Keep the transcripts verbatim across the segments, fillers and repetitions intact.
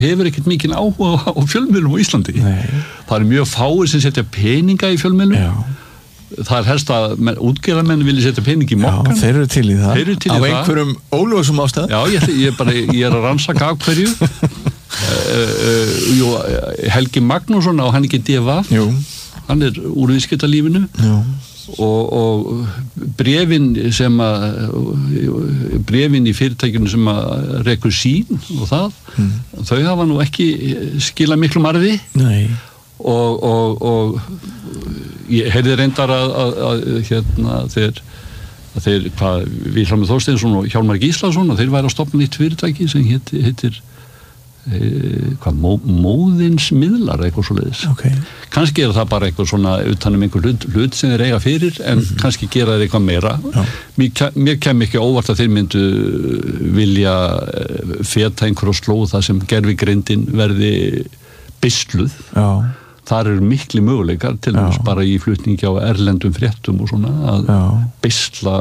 hefur ekkert mikinn áhuga á fjölmiðlum á Íslandi. Nei. Það er mjög fáir sem setja peninga í fjölmiðlum. Já. Það er helst að útgerðarmenn vilja setja pening í mokkan. Já, þeir eru til í það. Þeir eru til í það. Á það. einhverjum óljósum ástæðum. Já, ég, ég, bara, ég er að rannsaka af hverju. uh, uh, jú, Helgi Magnússon á hann ekki D V A. Jú. Hann er úr viðskiptalífinu. Jú. Og, og bréfin sem að bréfin í fyrirtækjunum sem að rekur sín og það mm. þau hafa nú ekki skilað miklu marði Nei. og, og, og ég heyrði reyndar að, að, að hérna þeir, að þeir hvað, Vilhjálmur Þorsteinsson og Hjálmar Gíslason og þeir væri að stofna nýtt fyrirtæki sem heit, heitir e, hvað, mó, móðins miðlar eitthvað svoleiðis okay. Kannski er það bara eitthvað svona utanum einhver hlut, hlut sem þeir eiga fyrir en mm-hmm. kannski gera þeir eitthvað meira Já. mér, mér kem ekki óvart að þeir myndu vilja feta einhver og slóð það sem gervigrindin verði beisluð Já. Þar eru mikli möguleikar til þess bara í flutningi á erlendum fréttum og svona að Já. Beisla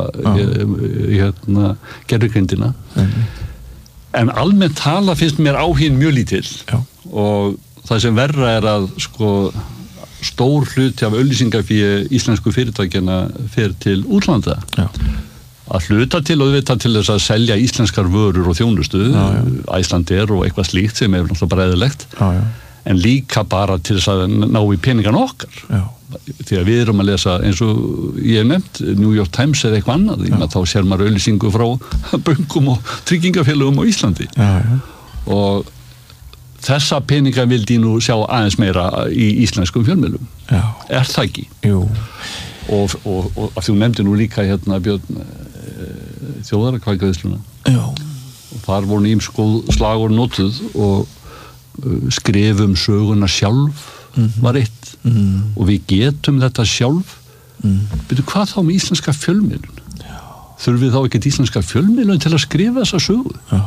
hérna, gervigrindina mm-hmm. En almennt tala finnst mér áhuginn mjög lítill Já. Og það sem verra er að sko stór hluti af auglýsingafé íslensku fyrirtækjana fer til útlanda Já. Að hluta til og vita til þess að selja íslenskar vörur og þjónustu Icelandair og eitthvað slíkt sem er náttúrulega bara eðlilegt en líka bara til þess að ná í peningan okkar Já. Því að við erum að lesa eins og ég hef nefnt New York Times eða eitthvað annað Já. Þá sér maður auglýsingu frá bönkum og tryggingafélögum á Íslandi Já, ja. Og þessa peninga vildi ég nú sjá aðeins meira í íslenskum fjölmiðlum Já. Er það ekki? Jú og, og, og að þú nefndi nú líka hérna Björn e, þjóðarakvæðgreiðsluna Já og þar voru nýjum skóð slagur notuð og uh, skrifum söguna sjálf mm-hmm. var eitt mm. og við getum þetta sjálf mm. betur hvað þá með íslenska fjölmiðlun Já. Þurfum við þá ekki íslenska fjölmiðlun til að skrifa þessa sögu Já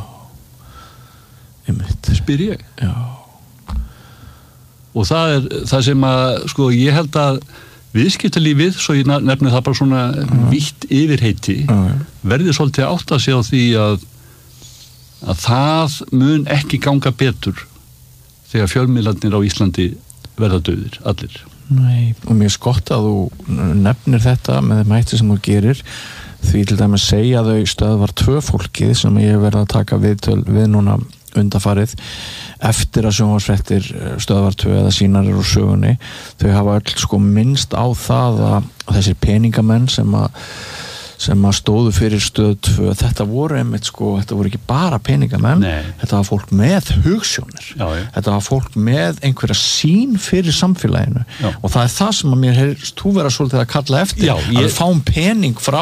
Einmitt. Spyr ég Já. Og það er það sem að sko ég held að viðskiptalífið, svo ég nefni það bara svona mm. vítt yfirheiti mm. verði svolítið átt að segja á því að að það mun ekki ganga betur þegar fjölmiðlarnir á Íslandi verða dauðir, allir. Nei, og mér er skott að þú nefnir þetta með þeim hætti sem þú gerir því til dæmis segja þau stöðvar tvö fólkið sem ég verða að taka við, við núna undanfarið eftir að sjónvarpsfréttir stöðvar tvö eða sínar eru úr sögunni þau hafa öll sko minnst á það að þessir peningamenn sem að sem að stóðu fyrir stöð tvö þetta voru einmitt sko, þetta voru ekki bara peningamenn, Nei. Þetta var fólk með hugsjónir, já, já. Þetta var fólk með einhverja sýn fyrir samfélaginu já. Og það er það sem að mér heyrst þú vera svolítið að kalla eftir já, ég... að við fáum pening frá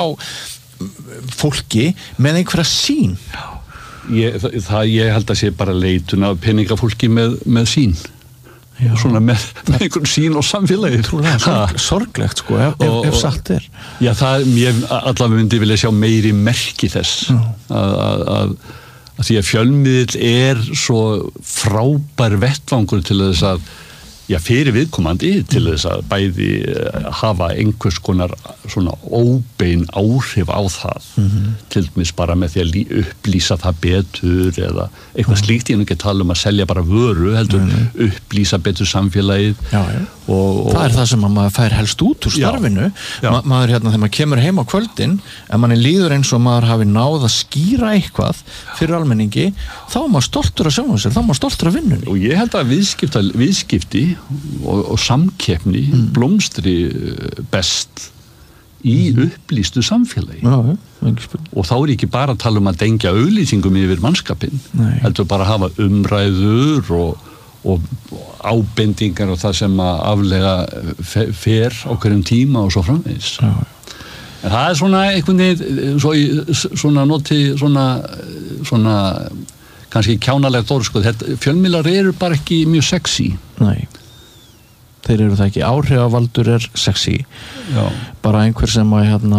fólki með einhverja sýn já. Ég, það, það, ég held að sé bara leitun af peningafólki með, með sín Já. Svona með, með einhvern sín og samfélagi sorg, sorglegt sko ef, og, ef, ef satt er já það, ég allavega myndi vilja sjá meiri merki þess að, að, að, að því að fjölmiðill er svo frábær vettvangur til þess að já fyrir viðkomandi til þess að bæði hafa einhvers konar svona óbein áhrif á það mm-hmm. til dæmis bara með því að upplýsa það betur eða eitthvað mm. slíkt ég nú ekki tala um að selja bara vöru heldur mm-hmm. upplýsa betur samfélagið já, já. Og, og, það er það sem að maður fær helst út úr starfinu já, já. Ma- maður hérna þegar maður kemur heim á kvöldin ef manni líður eins og maður hafi náð að skýra eitthvað fyrir almenningi þá er maður stoltur að sjá sér þá er maður stoltur að vinnunni og ég held að viðskipta, viðskipti og, og samkeppni mm. blómstri best í mm. upplýstu samfélagi já, ja, og þá er ekki bara að tala um að dengja auglýsingum yfir mannskapinn heldur bara að hafa umræður og, og ábendingar og það sem að aflega fer á hverjum tíma og svo framvegis já. En það er svona einhvern veginn svo, svona noti svona, svona kannski kjánalegt orð sko, fjölmiðlar eru bara ekki mjög sexy Nei þeir eru það ekki, áhrifavaldur er sexy Já. Bara einhver sem að hérna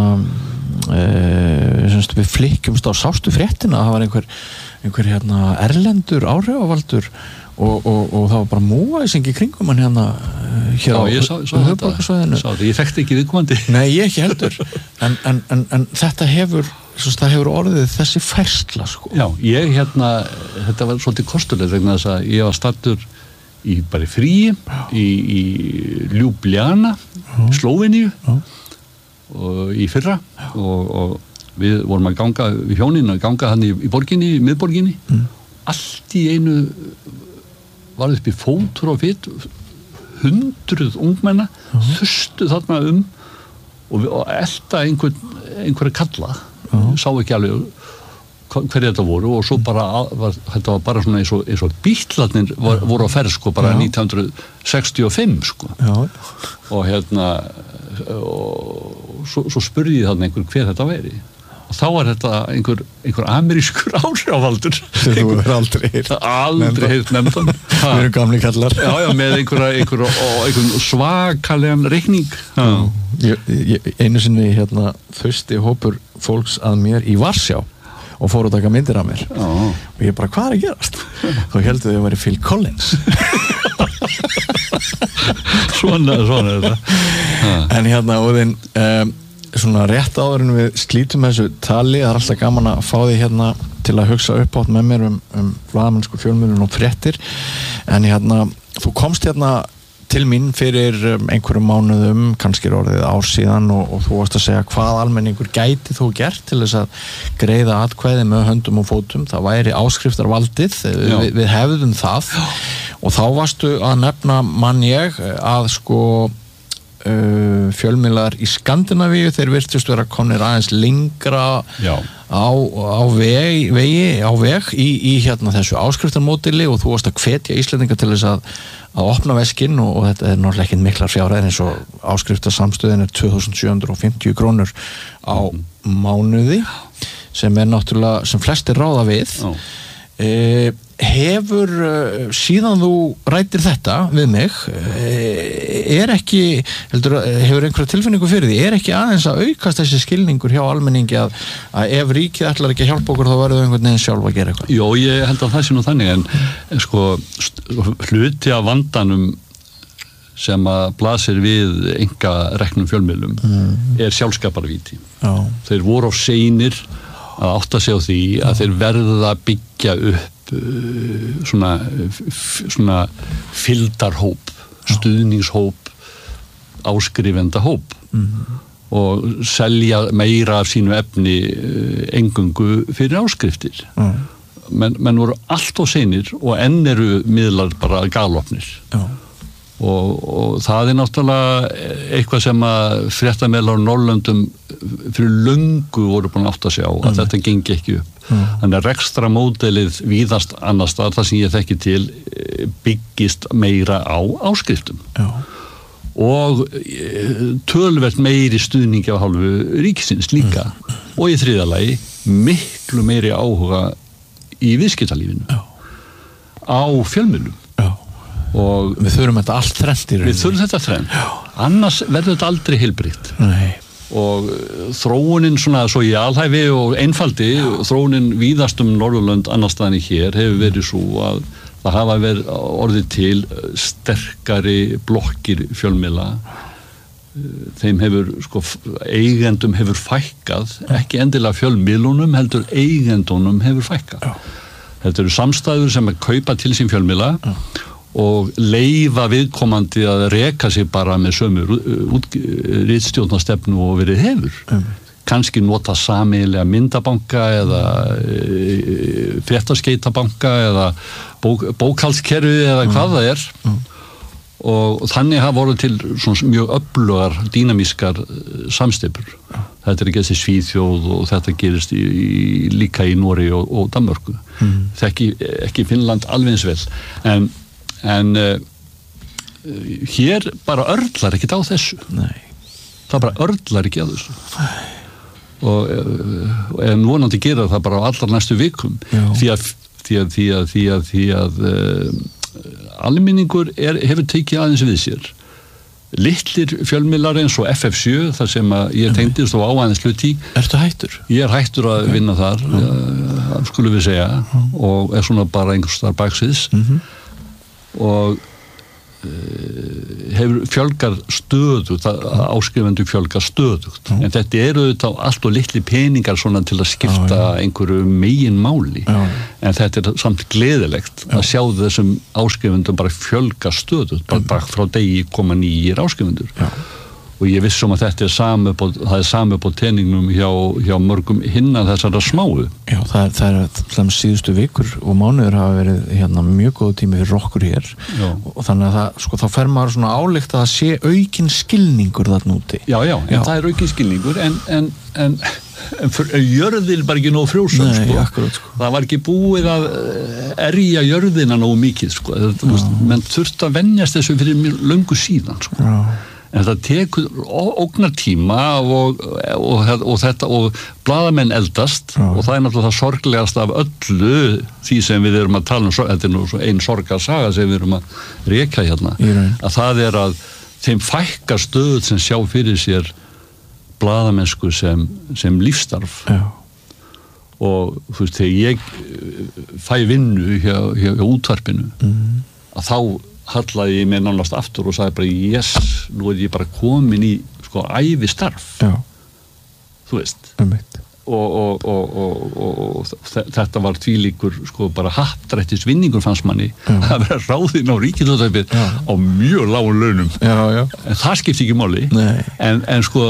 e, semst við flikkjumst á sástu fréttina það var einhver, einhver hérna erlendur áhrifavaldur og, og, og það var bara múæsing í kringum hann hérna hér Já, á ég sá, sá höfuðborgarsvæðinu ég þekkti ekki viðkomandi Nei, ég ekki heldur en, en, en, en þetta hefur svo það hefur orðið þessi færsla sko. Já, ég hérna þetta var svolítið kostulegt vegna þess að ég var staddur í bara fríi í, í Ljubljana Slóveníu og í fyrra og, og við vorum að ganga við hjónin að ganga hann í, í borginni, í miðborginni mm. allt í einu var upp í fótur og fitt hundruð ungmenna uh-huh. þustu þarna um og, og elda einhver, einhverja kalla uh-huh. sá ekki alveg hverju þetta voru og svo bara var, þetta var bara svona eins og, eins og bítlarnir var, voru á ferð sko bara uh-huh. nítján hundruð sextíu og fimm sko uh-huh. og hérna og svo, svo spurði ég þarna einhver hver þetta væri og þá var þetta einhver, einhver amerískur áhrifavaldur sem þú verður aldrei heyrt aldrei heyrt nefndan við erum gamli kallar já, já, með einhver, einhver, einhver svakalegan reikning ég, ég, einu sinni hérna þusti hópur fólks að mér í Varsjá og fóru að taka myndir af mér já. Og ég bara, hvað er að gerast? Þá heldur þau að vera Phil Collins svona, svona er þetta en hérna Óðinn um, svona rétt áður en við slítum þessu tali, það er alltaf gaman að fá því hérna til að hugsa upp átt með mér um, um blaðamennsku fjölmiðlun og fréttir en hérna, þú komst hérna til mín fyrir einhverjum mánuðum, kannski er orðið ár síðan og, og þú varst að segja hvað almenningur gæti þú gert til þess að greiða atkvæði með höndum og fótum, það væri áskriftarvaldið, við, við hefðum það Já. Og þá varstu að nefna mann ég að sko Uh, fjölmiðlar í Skandinavíu þeir virtust vera komnir aðeins lengra á, á veg, vegi á veg í, í hérna þessu áskriftarmódeli og þú varst að hvetja Íslendinga til þess að, að opna veskinn og, og þetta er náttúrulega ekki miklar fjárhæðir eins og áskriftarsamstöðin er tvö þúsund sjö hundruð fimmtíu krónur á mánuði sem er náttúrulega sem flestir ráða við uh, hefur uh, síðan þú rætir þetta við mig uh, er ekki heldur, hefur einhverja tilfinningu fyrir því er ekki aðeins að aukast þessi skilningur hjá almenningi að, að ef ríkið ætlar ekki að hjálpa okkur þá verður einhvern veginn sjálf að gera eitthvað Jó, ég held að það sé nú þannig en sko hluti af vandanum sem að blasir við enga reknum fjölmiðlum mm. er sjálfskaparvíti Já. Þeir voru á seinir að átta sig á því að þeir verða að byggja upp svona, svona fylgdarhóp, stuðningshóp, áskrifenda hóp mm-hmm. og selja meira af sínu efni eingöngu fyrir áskriftir. Mm. Men, menn voru allt á seinir og enn eru miðlar bara galopnir. Já. Og, og það er náttúrulega eitthvað sem að fréttamiðlar á Norrlöndum fyrir löngu voru búin að átta sig á að mm. þetta gengi ekki upp. Mm. Þannig að rekstramódelið víðast annars staðar, það sem ég þekki til byggist meira á áskriftum. Já. Og töluvert meiri stuðningi af hálfu ríkisins líka mm. og í þriðja lagi miklu meiri áhuga í viðskiptalífinu Já. Á fjölmiðlum. Og við þurfum þetta allt þrennt í rauninni. Við þurfum þetta þrennt. Annars verður þetta aldrei heilbrigt. Nei. Og þróunin svona svo í alhæfi og einfaldi, Já. Þróunin víðast um Norðurlönd annars staðan í hér hefur verið svo að það hafa verið orðið til sterkari blokkir fjölmiðla. Þeim hefur, sko, eigendum hefur fækkað, ekki endilega fjölmiðlunum, heldur eigendunum hefur fækkað. Já. Þetta eru samstæður sem að kaupa til sín fjölmiðla Já. Og leyfa viðkomandi að reka sig bara með sömu ritstjórnarstefnu og verið hefur. Mm. Kannski nota sameiginlega myndabanka eða e, fréttaskeitabanka eða bók, bókhaldskerfi eða mm. hvað það er. Mm. Og, og þannig hafa voru til svona mjög öflugar, dýnamískar samstefnur. Mm. Þetta er ekki þessi Svíþjóð og þetta gerist í, í, líka í Nóri og, og Danmörku. Mm. Það ekki, ekki Finnland alveg eins vel. En En uh, hér bara örlar ekkert á þessu. Nei. Það bara örlar ekki á þessu. Nei. Og uh, en vonandi gera það bara á allar næstu vikum. Því að, því að, því að, því að, því að uh, almenningur er, hefur tekið aðeins við sér. Litlir fjölmiðlar eins og F F sjö, þar sem að ég tengdist og á aðeins hluti. Ertu hættur? Ég er hættur að okay. vinna þar, uh, skulum við segja, mm. og er svona bara einhvers þar baksins. Mhm. Og hefur fjölgar stöðugt, áskrifendur fjölgar stöðugt, mm. en þetta eru þetta allt og litli peningar svona til að skipta já, já. einhverju megin máli, já. en þetta er samt gleðilegt já. að sjá þessum áskrifendum bara fjölga stöðugt, bara dag frá degi koma nýjir áskrifendur. Já. Og ég vissum að þetta er sami upp á, það er sami upp á teningnum hjá, hjá mörgum hinna þessara smáu. Já, það er, það er það síðustu vikur og mánuður hafa verið hérna mjög góð tími fyrir okkur hér já. og þannig að það, sko, þá fer maður svona álíkt að það sé aukinn skilningur þarna úti. Já, já, en já. það er aukinn skilningur en, en, en, en jörðin bara ekki nóg frjósam, sko. Akkurat, sko. Það var ekki búið að erja jörðina nóg mikið, sko. Það, menn þurft að venjast þessu fyrir löngu síðan, sko. Já. En þetta tekur ógnartíma og, og, og þetta og blaðamenn eldast já. og það er náttúrulega það sorglegast af öllu því sem við erum að tala um, þetta er nú ein sorgarsaga sem við erum að reka hérna, að það er að þeim fækkar stöð sem sjá fyrir sér blaðamennsku sem, sem lífstarf já. og þú veist, þegar ég fæ vinnu hjá, hjá, hjá útvarpinu mm. að þá hallaði ég mig nánast aftur og sagði bara yes, nú er ég bara komin í sko ævi starf já. þú veist um og, og, og, og, og þetta var tvílíkur sko bara happdrættis vinningur fannst manni já. að vera ráðinn á ríkisútvarpið á mjög lágum launum já, já. en það skipti ekki máli en, en sko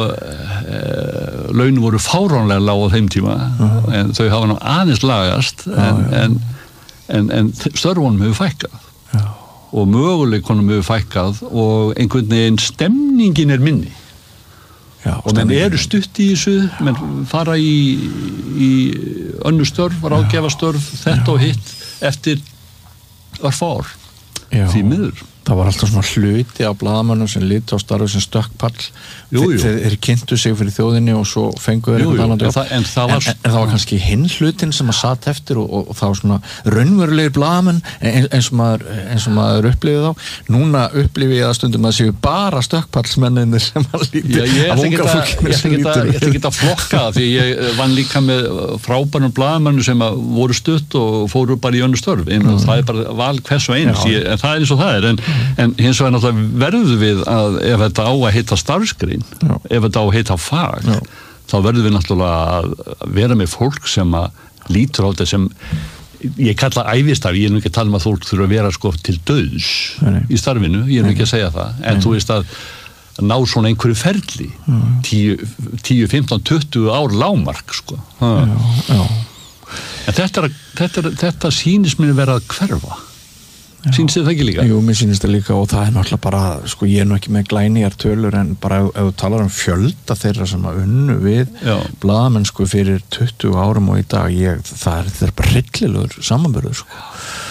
e, launum voru fáránlega lág á þeim tíma já. en þau hafa ná aðeins lagast en, já, en, en, en störfunum hefur fækkað já. og möguleikonum hefur fækkað og einhvern veginn stemningin er minni já, og menn eru stutt í þessu menn fara í, í önnur störf, ráðgjafa störf þetta já. og hitt eftir örfá ár því miður. Það var alltaf svona hluti af blaðamönnum sem líti á starfi sem stökkpall þeir, þeir kynntu sig fyrir þjóðinni og svo fengu þeir eitthvað annað en, en, það var, en, en það var kannski hinn hlutin sem að satt eftir og, og, og það var svona raunverulegir blaðamenn eins og maður, eins og maður upplifið þá núna upplifið ég að stundum að séu bara stökkpallsmenninir sem að líti Já, ég ætla ekki að, að, að, að flokka því ég vann líka með frábærnum blaðamennu sem að voru stutt og fóru bara í önnur störf en mm. það er bara val hvers og eins ég, en það er eins og það er en en hins vegar náttúrulega verður við að ef þetta á að heita starfsgrein Já. ef þetta á að heita fag Já. þá verður við náttúrulega að vera með fólk sem að lítur á þetta sem ég kalla ævistarf, ég er nú ekki að tala um að fólk þurfa að vera sko til dauðs Nei. í starfinu, ég er nú ekki að segja það en Nei. þú veist að ná svona einhverju ferli tíu, fimmtán, tuttugu ár lágmark sko Já. Já. en þetta, er, þetta, er, þetta sýnist mér vera að hverfa sýnist þið það ekki líka? Jú, mér sýnist það líka og það er náttúrulega bara, sko ég er nú ekki með glænýjar tölur en bara ef, ef þú talar um fjölda þeirra sem að unnu við blaðamennsku fyrir tuttugu árum og í dag, ég, það er, það er bara hryllilegur samanburður sko.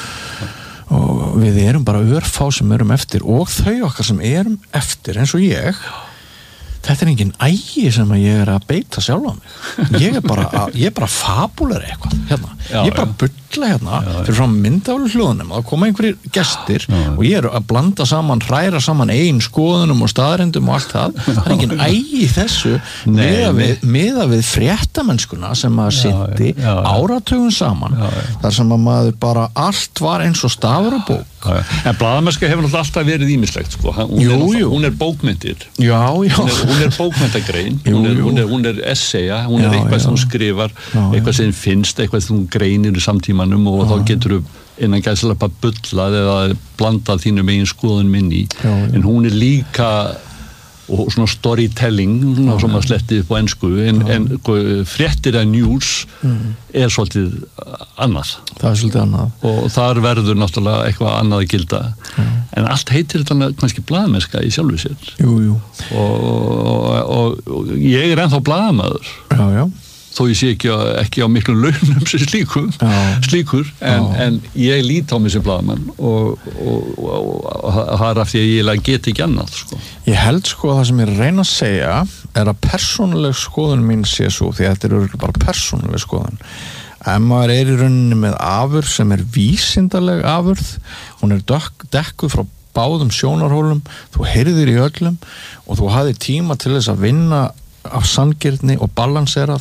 Og við erum bara örfá sem erum eftir og þau okkar sem erum eftir eins og ég þetta er engin ægi sem að ég er að beita sjálf á mig ég er bara, að, ég er bara fabular eitthvað hérna, já, ég er bara að bulla hérna já, fyrir frá myndaálu hljóðunum að koma einhverjir gestir já, og ég er að blanda saman, hræra saman eigin skoðunum og staðrendum og allt það það er engin ægi þessu meða við, meða við fréttamennskuna sem að sitti áratugum saman já, já. þar sem að maður bara allt var eins og stafur og bók já, já. En blaðamennska hefur alltaf verið ýmislegt sko. hún, jú, er, jú. hún er bókmyndir já, já hún er, hún er bókmyndagrein hún er, hún er, hún er essaya, hún já, er eitthvað já. sem hún skrifar já, eitthvað sem finnst, eitthvað sem hún greinir í samtímanum og já. þá getur þú innan gæslega bara bullað eða blandað þínum eigin skoðunum inn í já, já. en hún er líka og svona storytelling svona sem að sletti upp á ensku en, en fréttir að news mm. er svolítið annað það er svolítið annað og þar verður náttúrulega eitthvað annað að gilda já. en allt heitir þetta kannski blaðamennska í sjálfu sér jú, jú. Og, og, og, og ég er ennþá blaðamaður já, já þó ég sé ekki á, ekki á miklum launum sem slíkur, slíkur en, en ég lít á mig sem blaðamann og, og, og, og það er af því að ég get ekki annað sko. Ég held sko að það sem ég er að reyna að segja er að persónuleg skoðun mín sé svo því að þetta er örugglega bara persónuleg skoðun ef maður er í rauninni með afurð sem er vísindaleg afurð hún er dök, dekkuð frá báðum sjónarhólum þú heyrðir í öllum og þú hafði tíma til þess að vinna af sanngirni og balanserað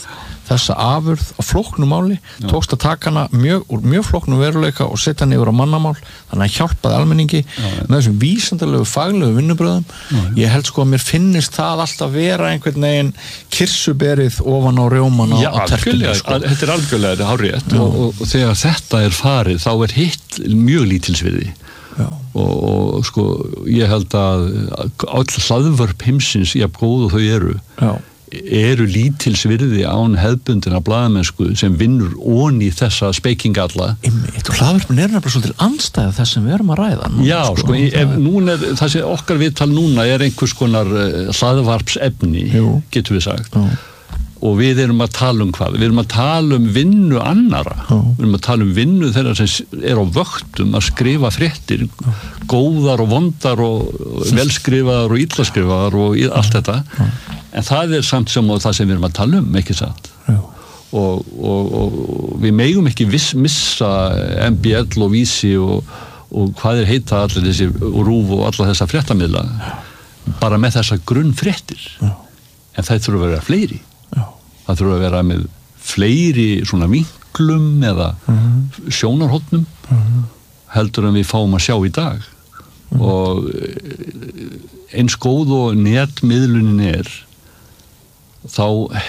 þessa afurð á flóknu máli, Já. tókst að taka hana mjög, úr mjög flóknu veruleika og setja hana yfir á mannamál, þannig að hjálpaði almenningi Já, með þessum vísindalegu, faglegu vinnubröðum. Já, ég held sko að mér finnist það alltaf vera einhvern veginn kirsuberið ofan á rjóman á, á tertunni. Sko. Þetta er algjörlega hárrétt og, og, og þegar þetta er farið þá er hitt mjög lítilsvirði. Og, og sko ég held að all hlaðvörp heimsins jafn góð og þau eru Já. eru lítilsvirði án hefðbundina blaðamennsku sem vinnur ón í þessa speikingalla. Einmitt, og hlaðvörpin er nefnilega svolítið andstæða þess sem við erum að ræða núna, Já, sko, sko ef, núna er, það sem okkar viðtal núna er einhvers konar hlaðvarpsefni, getur við sagt Já. Og við erum að tala um hvað? Við erum að tala um vinnu annara. Já. Við erum að tala um vinnu þeirra sem er á vöktum að skrifa fréttir, Já. góðar og vondar og velskrifaðar og illaskrifaðar og allt þetta. Já. En það er samt sem það sem við erum að tala um, ekki satt. Og, og, og við megum ekki viss, missa M B L og Vísi og, og hvað er heita allir þessi Rúf og alla þessa fréttamiðla bara með þessa grunnfréttir. Já. En það þurfa að vera fleiri. Það þurfa að vera með fleiri svona vinklum eða uh-huh. sjónarhóttnum uh-huh. heldur en við fáum að sjá í dag uh-huh. og eins góð og netmiðlunin er þá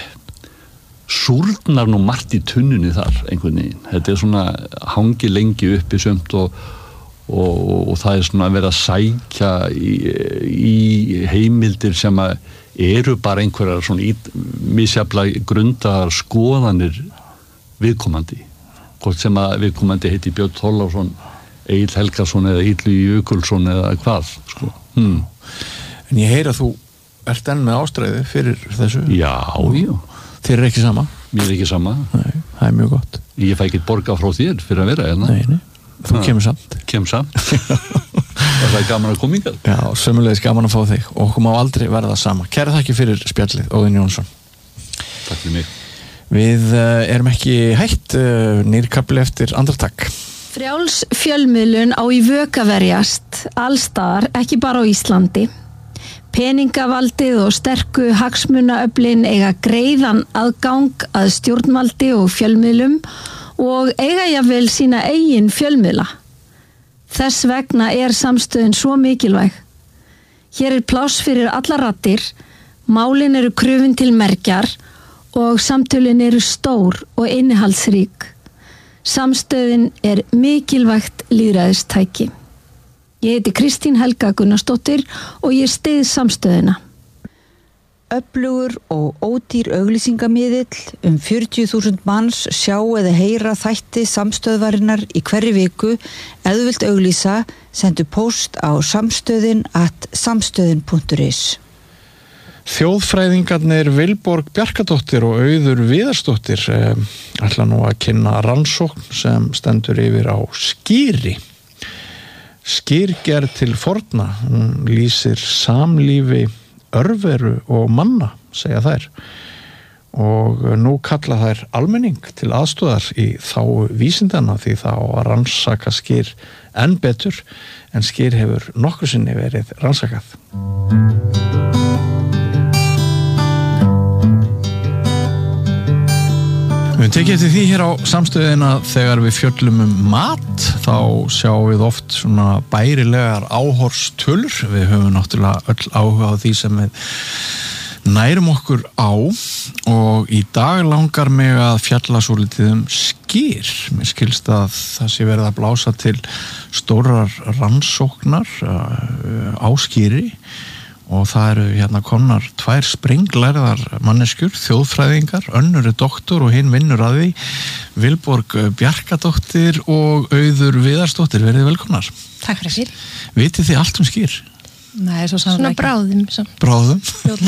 súrnar nú margt í tunnunni þar einhvern veginn. Þetta er svona hangi lengi uppi sumt og, og, og það er svona að vera að sækja í, í heimildir sem að eru bara einhverjar svona misjafla grundar skoðanir viðkomandi hvort sem að viðkomandi heiti Björn Þorláksson, Egill Helgason eða Illugi Jökulsson eða hvað sko. hmm. En ég heyri að þú ert enn með ástræði fyrir þessu Já, já Þér er ekki sama? Mér er ekki sama Nei, það er mjög gott Ég fæ ekki borga frá þér fyrir að vera hérna Nei, nei, þú ha. kemur samt Kemur samt Það er gaman að koma hingað. Já, sömulegis gaman að fá þig og okkur má aldrei verða það sama. Kæra þakki fyrir spjallið, Óðinn Jónsson. Takk fyrir mig. Við uh, erum ekki hætt uh, nýrkabli eftir andartak. Frjáls fjölmiðlun á í vök að verjast allstaðar, ekki bara á Íslandi. Peningavaldið og sterku hagsmunaöflin eiga greiðan aðgang að stjórnvaldi og fjölmiðlum og eiga jafnvel sína eigin fjölmiðla. Þess vegna er samstöðin svo mikilvæg. Hér er pláss fyrir alla raddir, málin eru krufin til mergjar og samtölin eru stór og innihaldsrík. Samstöðin er mikilvægt lýðræðistæki. Ég heiti Kristín Helga Gunnarsdóttir og ég styð samstöðina. Öflugur og ódýr auglýsingamiðill um fjörutíu þúsund manns sjá eða heyra þætti samstöðvarinnar í hverri viku. Ef þú vilt auglýsa, sendu post á samstöðin at samstöðin punktur is. Þjóðfræðingarnir Vilborg Bjarkadóttir og Auður Viðarsdóttir eh, ætla nú að kynna rannsókn sem stendur yfir á skýri. Skýrgerð til forna, hún lýsir samlífi örveru og manna, segja þær. Og nú kalla þær almenning til aðstoðar í þá vísindana því þá að rannsaka skýr enn betur en skýr hefur nokkur sinni verið rannsakað. Við tekið eftir því hér á samstöðina þegar við fjöllum um mat þá sjáum við oft svona bærilegar áhorstölur. Við höfum náttúrulega öll áhuga á því sem við nærum okkur á og í dag langar mig að fjalla svo litið um skýr. Mér skilst að það sé verið að blása til stórar rannsóknar á skýri og það eru hérna komnar tvær sprenglærðar manneskjur, þjóðfræðingar, önnur er doktor og hinn vinnur að því, Vilborg Bjarkadóttir og Auður Viðarsdóttir, verið velkomnar. Takk fyrir sér. Vitið þið allt um skýr? Nei, svo svona bráðum. Svo. Bráðum?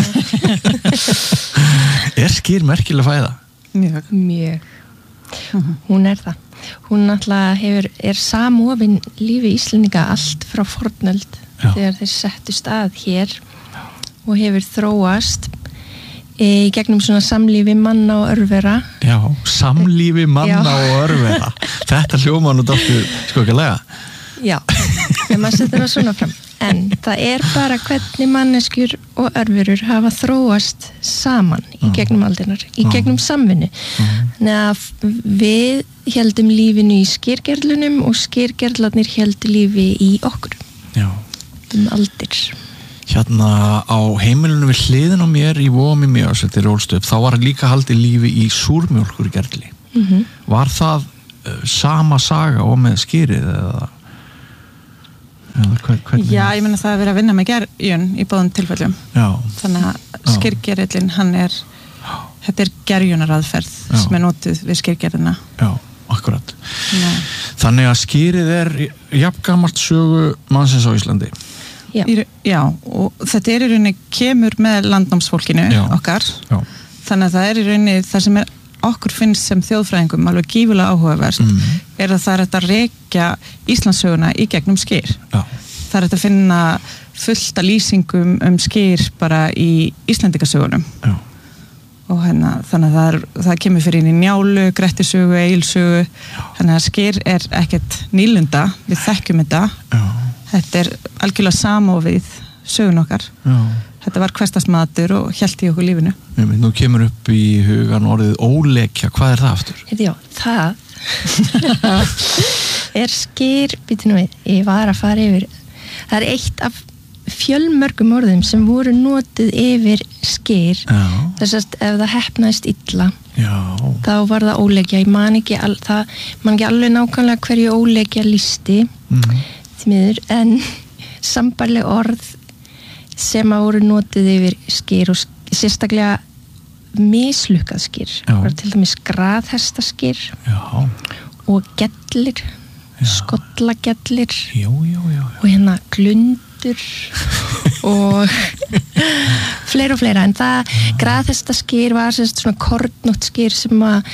Er skýr merkileg fæða? Mjög. Mjög. Uh-huh. Hún er það. Hún náttúrulega hefur, er samofin lífi Íslendinga allt frá fornöld. Já. Þegar þeir settu stað hér og hefur þróast í gegnum svona samlífi manna og örvera. Já, samlífi manna Já. og örvera. Þetta hljóma nú dálítið skokalega. Já, en maður setur það svona fram. en það er bara hvernig manneskjur og örverur hafa þróast saman í gegnum aldirnar, í gegnum samvinnu. Þannig að við heldum lífinu í skyrgerlunum og skyrgerlarnir heldu lífi í okkur. Já. Um aldir. Hérna á heimilinu við hliðin á mér í Vomi Mjöðsveit er ólst upp, þá var líka haldið lífi í súrmjólkurgerli. Mm-hmm. Var það uh, sama saga og með skýrið eða? eða hver, hvernig? Já, ég meina það að vera að vinna með gerjun í báðum tilfellum. Já. Þannig að skyrgerillin, hann er, þetta er gerjunaraðferð sem er notuð við skyrgerðina. Já, akkurat. Nei. Þannig að skýrið er jafngamalt sögu mannsins á Íslandi. Já. Í, já, og þetta er í rauninni kemur með landnámsfólkinu já. Okkar. Já. Þannig að það er í rauninni það sem er okkur finnst sem þjóðfræðingum alveg gífulega áhugavert mm. er að það er að rekja Íslandssöguna í gegnum skyr. Já. Það er að finna fullt af lýsingum um skyr bara í Íslendingasögunum. Já. Og hérna, þannig að það, er, það kemur fyrir inn í Njálu, Grettisögu, Egilssögu. Þannig að skyr er ekkert nýlunda, við þekkjum þetta. Já. Þetta er algjörlega samofið sögun okkar. Já. Þetta var hversdagsmatur og hélt í okkur lífinu. Nú kemur upp í hugan orðið ólekja. Hvað er það aftur? Já, það er skyr, býtu nú við, ég var að fara yfir. Það er eitt af fjölmörgum orðum sem voru notið yfir skyr. Þess að ef það heppnaðist illa, já. Þá var það ólekja. Ég man ekki, al, það, man ekki alveg nákvæmlega hverju ólekja listi, mm. miður, en sambarleg orð sem að voru notið yfir skyr og sérstaklega mislukkað skyr. Það var til dæmis graðhestaskyr og gellir, skollagellir og hérna glundur og fleira og fleira, en það graðhestaskyr var sérst svona kornótt skyr sem að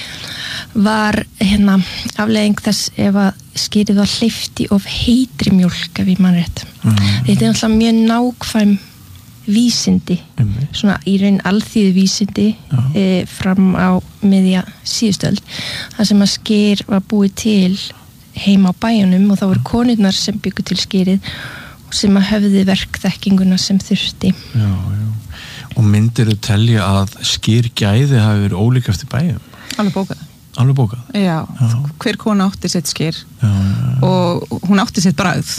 var hérna afleiðing þess ef að skýrið var hleypt í of heitri mjólk ef ég man rétt. Mm. Þetta er alltaf mjög nákvæm vísindi, mm. svona í raun alþýðu vísindi e, fram á miðja síðustöld, þar sem að skyr var búið til heima á bæjunum og þá voru konurnar sem byggu til skýrið og sem að höfði verkþekkinguna sem þurfti. Já, já. Og myndirðu telja að skýrgæði hafi verið ólík eftir bæjum? Alveg bókað. Alveg bókað? Já, já. Hver kona átti sitt skyr já, já, já. Og hún átti sitt bragð.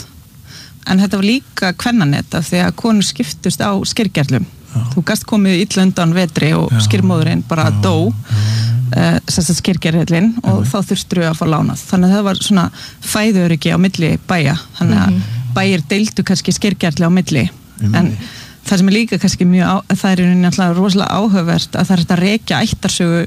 En þetta var líka kvennanett af því að konur skiptust á skyrgerlum. Þú gast komið illa undan vetri og skyrmóðurinn bara já, dó, uh, þess að skyrgerlinn og þá þurftur við að fá lánað. Þannig að það var svona fæðuöryggi á milli bæja. Þannig að mm-hmm. bæjir deildu kannski skyrgerli á milli. Mm-hmm. En það sem er líka kannski mjög, á, það er í alltaf rosalega áhugavert að það er að rekja ættarsögu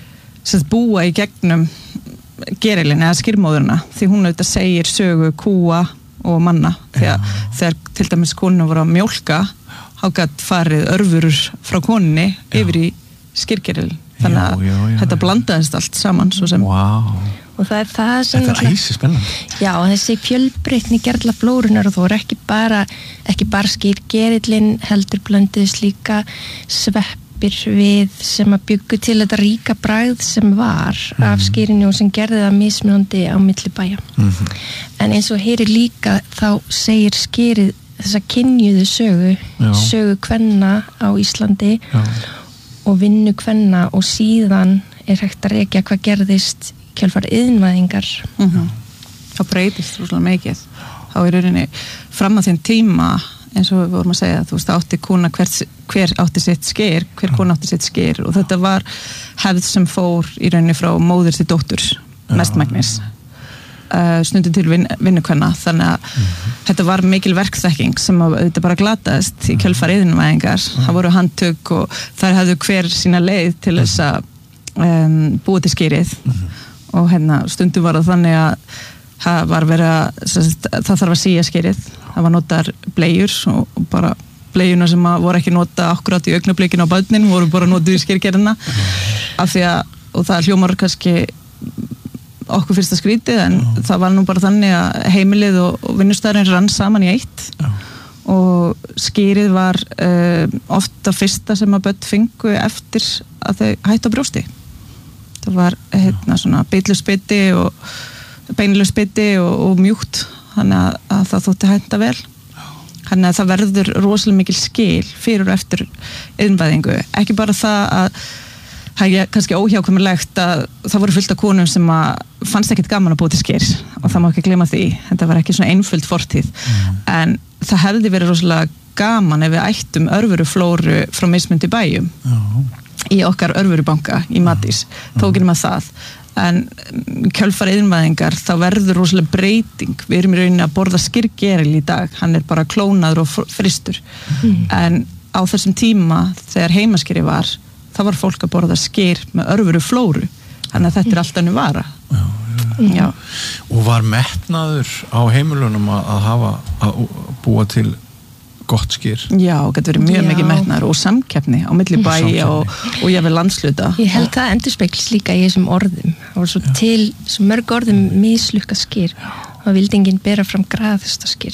sem búa í gegnum gerilinn eða skyrmóðurina því hún auðvitað segir sögu kúa og manna því að þegar til dæmis konur voru að mjólka þá gat farið örfurur frá konunni já. Yfir í skyrgeril þannig að já, já, já, þetta blandaðist allt saman svo sem wow. Og það er það sem þetta er æsi spennandi já, þessi fjölbreytni gerlaflórunnar og þú voru ekki bara ekki bara skyrgerillin heldur blönduðist líka svepp við sem að byggu til þetta ríka bragð sem var mm. af skýrinu og sem gerði það mismunandi á milli bæja. Mm-hmm. En eins og heyri líka þá segir skýrið þessa kynjuðu sögu, já. Sögu kvenna á Íslandi já. Og vinnu kvenna og síðan er hægt að rekja hvað gerðist kjölfar iðnvæðingar. Mm-hmm. Það breytist rosalega mikið. Þá er rauninni fram að þeim tíma eins og við vorum að segja, þú veist, átti kona hver, hver átti sitt skyr, hver kona átti sitt skyr og þetta var hefð sem fór í rauninni frá móður til dóttur mestmægnis uh, stundum til vin, vinnukvenna þannig að mm-hmm. þetta var mikil verkþekking sem þetta bara glataðist í kjölfar iðnvæðingar, mm-hmm. það voru handtök og þær hefðu hver sína leið til þess að um, búa til skyrið mm-hmm. og hérna stundum var það þannig að það var verið að það þarf að síja skyrið það var notar bleiur og bara bleiuna sem voru ekki nota akkurat í augnablikinu á börnin voru bara notið í skyrgerina af því að, og það hljómar kannski okkur fyrsta skrítið en Já. Það var nú bara þannig að heimilið og, og vinnustæðurinn rann saman í eitt Já. Og skýrið var uh, ofta fyrsta sem að börn fengu eftir að þau hættu á brjósti það var hérna svona bitlusbytti og beinlusbytti og, og mjúkt þannig að, að það þótti henta vel Þannig að það verður rosalega mikil skil fyrir og eftir iðnvæðingu. Ekki bara það að það er kannski óhjákvæmilegt að það voru fullt af konum sem að fannst ekkit gaman að búa til skyr og það má ekki gleyma því. Þetta var ekki svona einföld fortíð. Mm. En það hefði verið rosalega gaman ef við ættum örveruflóru frá mismundi bæjum Já. Í okkar örverubanka í Matís. Tók nema það. En kjölfar iðnvæðingar þá verður rosalega breyting. Við erum í rauninni að borða skyrgeril í dag, hann er bara klónaður og fristur mm. en á þessum tíma þegar heimaskeri var, þá var fólk að borða skyr með örveru flóru, þannig að þetta er allt önnur vara. Já, já. Já. Og var metnaður á heimilunum að, að hafa að búa til gott skyr? Já, þetta verið mjög mikið metnaður og samkeppni á milli bæja og, og ég vil landsluta. Ég held það endurspeglis líka í þessum orðum. Það var svo Já. Til svo mörg orðum mislukka skyr og vildi enginn bera fram graðasta skyr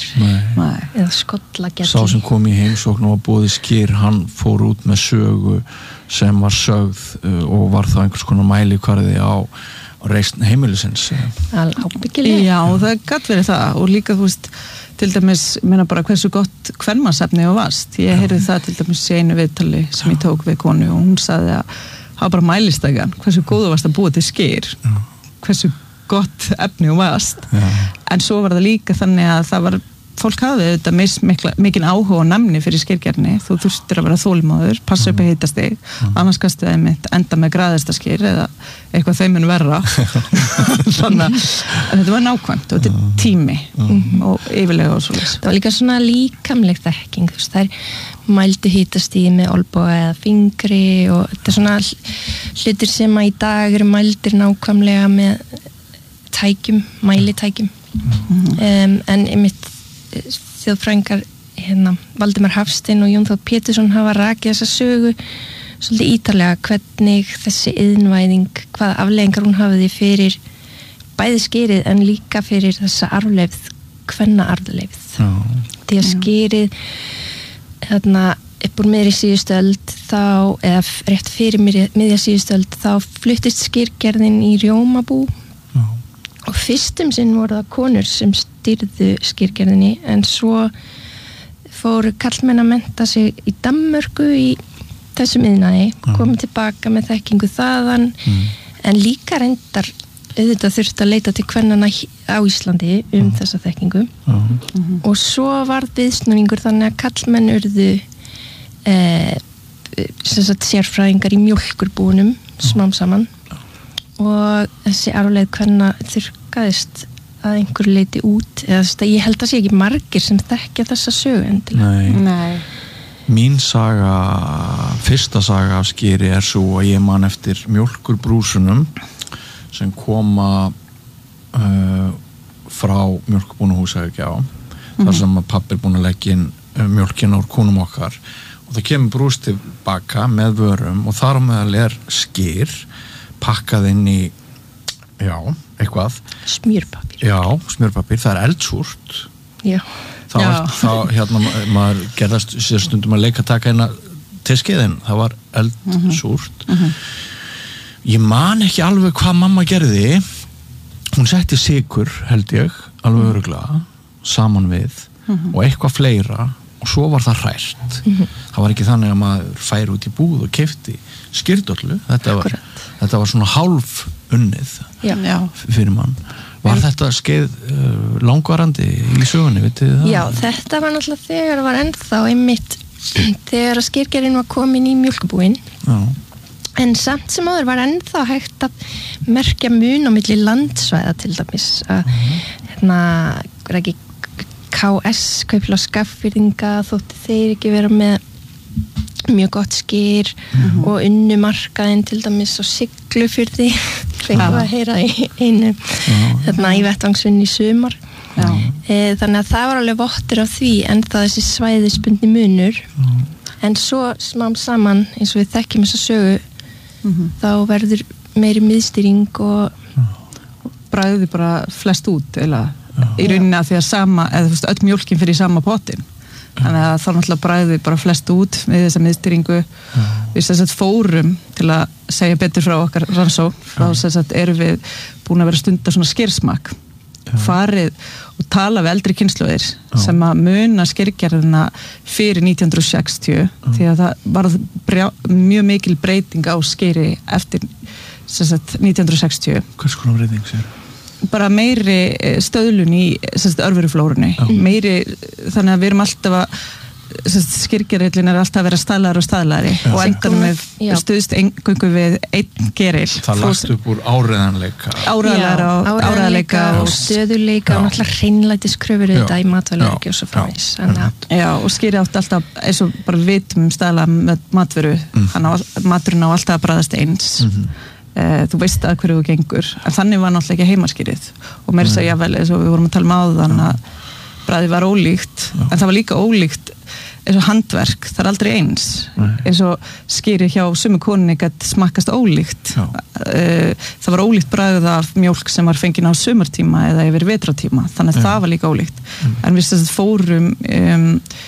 eða skolla gæti. Sá sem kom í heimsókn og var búið skyr, hann fór út með sögu sem var sögð og var það einhvers konar mælikvarði á reisn heimilisins. Ábyggilega. Já, það gæti verið það og líka þú veist til dæmis, meina bara hversu gott kvenmannsefni og vast. Ég heyrði það til dæmis í einu viðtali sem ég tók við konu og hún sagði að það var bara mælistækan, hversu góðu varst að búa til skyr, hversu gott efni og vast. Já. En svo var það líka þannig að það var, fólk hafði þetta mikinn áhuga og namni fyrir skyrgerni, þú þurftir að vera þolinmóður, passa upp að hita stig, annars kannstu það einmitt enda með graðista skyr eða eitthvað þeim mun verra. Þannig að þetta var nákvæmt og þetta er tími mm. og yfirlega og svoleiðis. Það var líka svona líkamleg þekking, þú veist, það er mældu hitastig með olnboga eða fingri og þetta er svona hlutir sem að í dag eru mældir nákvæmlega með tækjum, mælitækjum. Mm. Um, en einmitt þjóðfræðingar hérna, Valdimar Hafstein og Jón Þór Pétursson hafa rakið þessa sögu svolítið ítarlega hvernig þessi iðnvæðing, hvaða afleiðingar hún hafiði fyrir bæði skyrið en líka fyrir þessa arfleifð, kvennaarfleifð. Því að skyrið þarna upp úr miðri síðustu öld þá, eða rétt fyrir miðja síðustu öld þá fluttist skyrgerðin í rjómabú og fyrstum sinn voru það konur sem stýrðu skyrgerðinni en svo fóru karlmenn að mennta sig í Danmörku í þessum iðnaði, komið tilbaka með þekkingu þaðan mm. en líka reyndar auðvitað þurfti að leita til kvennana á Íslandi um mm. þessa þekkingu mm. og svo var viðsnúningur þannig að karlmenn urðu eh, sem sagt sérfræðingar í mjólkurbúnum smám saman og þessi arfleifð kvenna þurrkaðist að einhverju leiti út eða þess að ég held að sé ekki margir sem þekkja þessa sögu endilega. Nei. Nei. Mín saga, fyrsta saga af skyri er svo að ég man eftir mjólkurbrúsunum sem koma uh, frá mjólkurbúnuhúsaukjá mm-hmm. þar sem að pappi er búin að leggja inn uh, mjólkina úr kúnum okkar og það kemur brús tilbaka með vörum og þar á meðal er skyr pakkað inn í já, eitthvað smjörpapír já, smjörpapír, það er eldsúrt já, þá, já. Er, þá hérna maður gerðast sér stundum að leika taka eina til skeiðin, það var eldsúrt mm-hmm. ég man ekki alveg hvað mamma gerði hún setti sykur held ég alveg örugglega saman við mm-hmm. og eitthvað fleira og svo var það hrært mm-hmm. það var ekki þannig að maður færi út í búð og keypti skyrdollu, þetta var, þetta var svona hálf unnið Já. fyrir mann. Var en, þetta skeið uh, langvarandi í sögunni, vitið þið það? Já, þetta var náttúrulega þegar var ennþá einmitt þegar að skyrgerinn var komin í mjólkubúin Já. En samt sem áður var ennþá hægt að merkja mun á milli landsvæða til dæmis að hérna, er ekki K S, Kaupfélag Skagfirðinga þótti þeir ekki vera með mjög gott skyr mm-hmm. og unnumarkaðin til dæmis og Siglufirði fengum að heyra í einu þarna í vettvangsvinni í sumar e, þannig að það var alveg vottur af því en það þessi svæðisbundni munur Já. En svo smám saman eins og við þekkjum þessa sögu mm-hmm. þá verður meiri miðstýring og bragði bara flest út eða í rauninni að því að sama eða þú veist öll mjólkin fyrir í sama pottin þannig að þá náttúrulega bræði bara flest út við þessa miðstýringu við þess að fórum til að segja betur frá okkar rannsókn þá þess að erum við búin að vera stunda svona skyrsmak farið og tala við eldri kynslóðir sem að muna skyrgerðina fyrir nítján hundruð sextíu Já. Því að það var brjá, mjög mikil breyting á skyri eftir sagt, nítján hundruð sextíu. Hvers konar breyting sér? Bara meiri stöðlun í örveruflórunni, meiri, þannig að við erum alltaf að skyrgerillin er alltaf að vera staðlari og staðlari Já. Og endan með stuðst engungu við einn geril. Það lagt upp úr áreiðanleika áreiðanleika og, áreiðanleika og stöðuleika og náttúrulega hreinlætiskröfur þetta í matvælaöryggi og svo framvegis. Já, og skýri átti alltaf eins og bara við vitum um staðla með matveru mm. hann á, maturinn á alltaf að bræðast eins mm-hmm. þú veist að hverju þú gengur en þannig var náttúrulega ekki heimaskýrið og mér segja vel eins og við vorum að tala um áðan að bragðið var ólíkt Já. En það var líka ólíkt eins og handverk, það er aldrei eins Nei. Eins og skýri hjá sumu konunni gætt smakkast ólíkt Já. Það var ólíkt bragð af mjólk sem var fengin á sumartíma eða yfir vetratíma, þannig að Já. Það var líka ólíkt mm. en við sérst fórum um,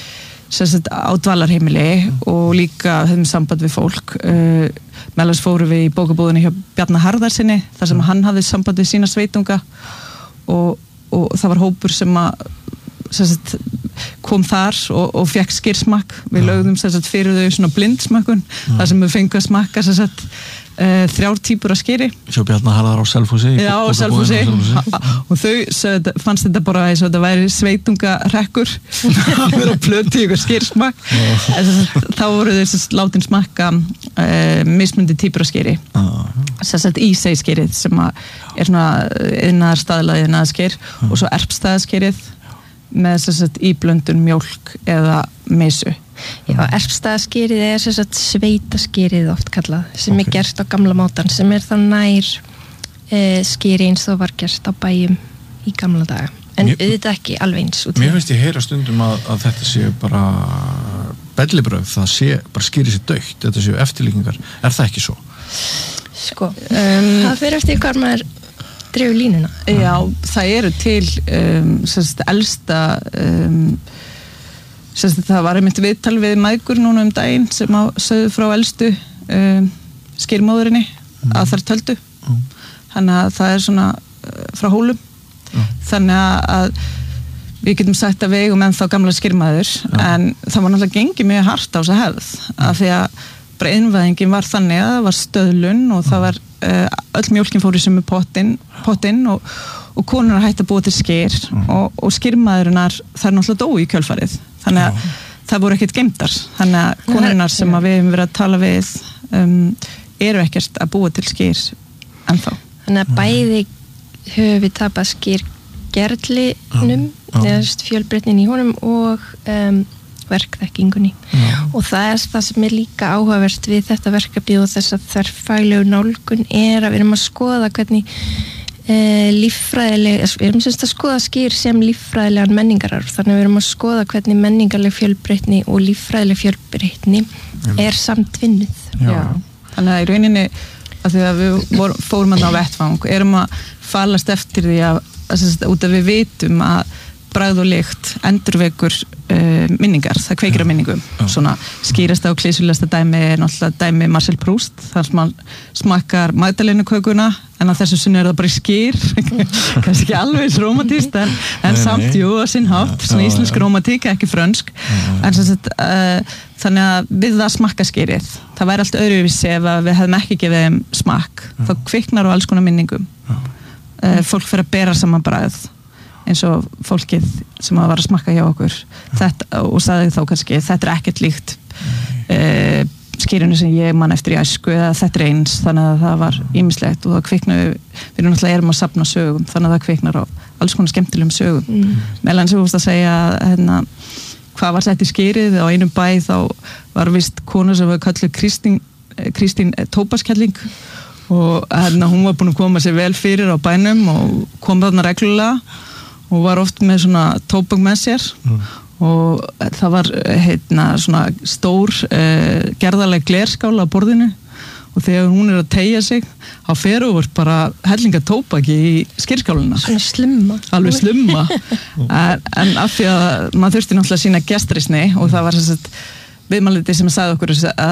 sérst á dvalarheimili mm. og líka höfum samband við fólk uh, meðlans fórum við í bókabúðinni hjá Bjarna Harðarsinni þar sem mm. hann hafði samband við sína sveitunga og, og það var hópur sem að Sagt, kom þar og, og fekk skyrsmakk við ja. Lögðum sagt, fyrir þau svona blindsmakkun ja. Þar sem við fengum að smakka sagt, uh, þrjár típur af skyri Sjó Bjarnar Harðar á Selfossi Já, á Selfossi og þau sögðu, fannst þetta bara eins og þetta væri sveitungarekkur að vera að plöti ykkur skyrsmakk ja. sagt, þá voru þau látin smakka uh, mismundi típur af skyri ja. Sagt, í segskyrið sem er svona innar staðlaðið innar skyr ja. Og svo erpstaðaskyrið með sagt, íblöndun mjólk eða mesu. Já, erpstaðaskýrið er sagt, sveitaskýrið oft kallað, sem okay. er gert á gamla mátan, sem er þá nær e, skýri eins og var gert á bæjum í gamla daga. En mér, auðvitað ekki alveg eins. Mér finnst ég heyra stundum að, að þetta sé bara bellibröð, það sé bara skýri sér dautt, þetta séu eftirlíkingar. Er það ekki svo? Sko, um, það fyrir eftir hvað maður dreifur línuna. Já, það eru til um, sérst, elsta um, sérst, það var einmitt viðtal við mæðgur núna um daginn sem á, sögðu frá elstu um, skýrmóðurinni mm. að þær töldu mm. þannig að það er svona uh, frá hólum mm. þannig að við getum sagt að við eigum ennþá gamla skýrmæður mm. en það var náttúrulega gengið mjög hart á þess að hefð mm. af því að bara innvæðingin var þannig að það var stöðlun og það var uh, öll mjólkin fór í sumu pottin, pottin og, og konunar hætti að búa til skyr mm. og, og skýrmaðurinnar þær náttúrulega dói í kjölfarið þannig að mm. það voru ekkert geymdar þannig að konunar sem að við hefum verið að tala við um, eru ekkert að búa til skyr ennþá. Þannig að bæði höfum við tapað skýrgerlinum mm. eða fjölbreytnin í honum og um, verkþekkingunni Já. Og það er það sem er líka áhugavert við þetta verkefni og þess að þverfaglegu nálgun er að við erum að skoða hvernig e, líffræðileg, við erum semst að skoða skyr sem líffræðilegan menningararf þannig að við erum að skoða hvernig menningarleg fjölbreytni og líffræðileg fjölbreytni er samtvinnuð. Já. Þannig að í rauninni að því að við vor, fórum að ná vettfang erum að falast eftir því að, að, að út af við vitum að bragð og lykt endurvekur uh, minningar, það kveikir á minningum Já. Svona skýrasta og klísulegasta dæmi er náttúrulega dæmi Marcel Proust þar sem hann smakkar magdalenukökuna en á þessu sinni er það bara skýr kannski ekki alveg romantískt en, en nei, samt, nei. Jú, að sinn hátt svona íslensk romantík, ekki frönsk en sem sagt, uh, þannig að við það smakka skýrið, það væri allt öðruvísi ef við hefðum ekki gefið þeim smakk Já. Þá kviknar á alls konar minningum uh, fólk fyrir að bera saman bragð eins og fólkið sem að var að smakka hjá okkur þetta, og sagði þá kannski þetta er ekkert líkt uh, skýrinu sem ég man eftir í æsku eða þetta er eins, þannig að það var ýmislegt og það kviknaði, við erum náttúrulega erum að safna sögum, þannig að það kviknar á alls konar skemmtilegum sögum mm. meðan sem þú veist að segja hérna, hvað var sett í skýrið á einum bæ þá var vist kona sem var kallið Kristín, Kristín Tópaskelling og hérna hún var búin að koma sér vel fyrir á bænum og kom þarna reglulega og var oft með svona tóbak með sér mm. og það var heitna svona stór uh, gerðarleg glerskála á borðinu og þegar hún er að teygja sig þá fer over bara hellinga tóbaki í skýrskáluna. Svona slumma. Alveg slumma. en, en af því að maður þurfti náttúrulega sína gestrisni og það var þess að viðmæliti sem sagði okkur að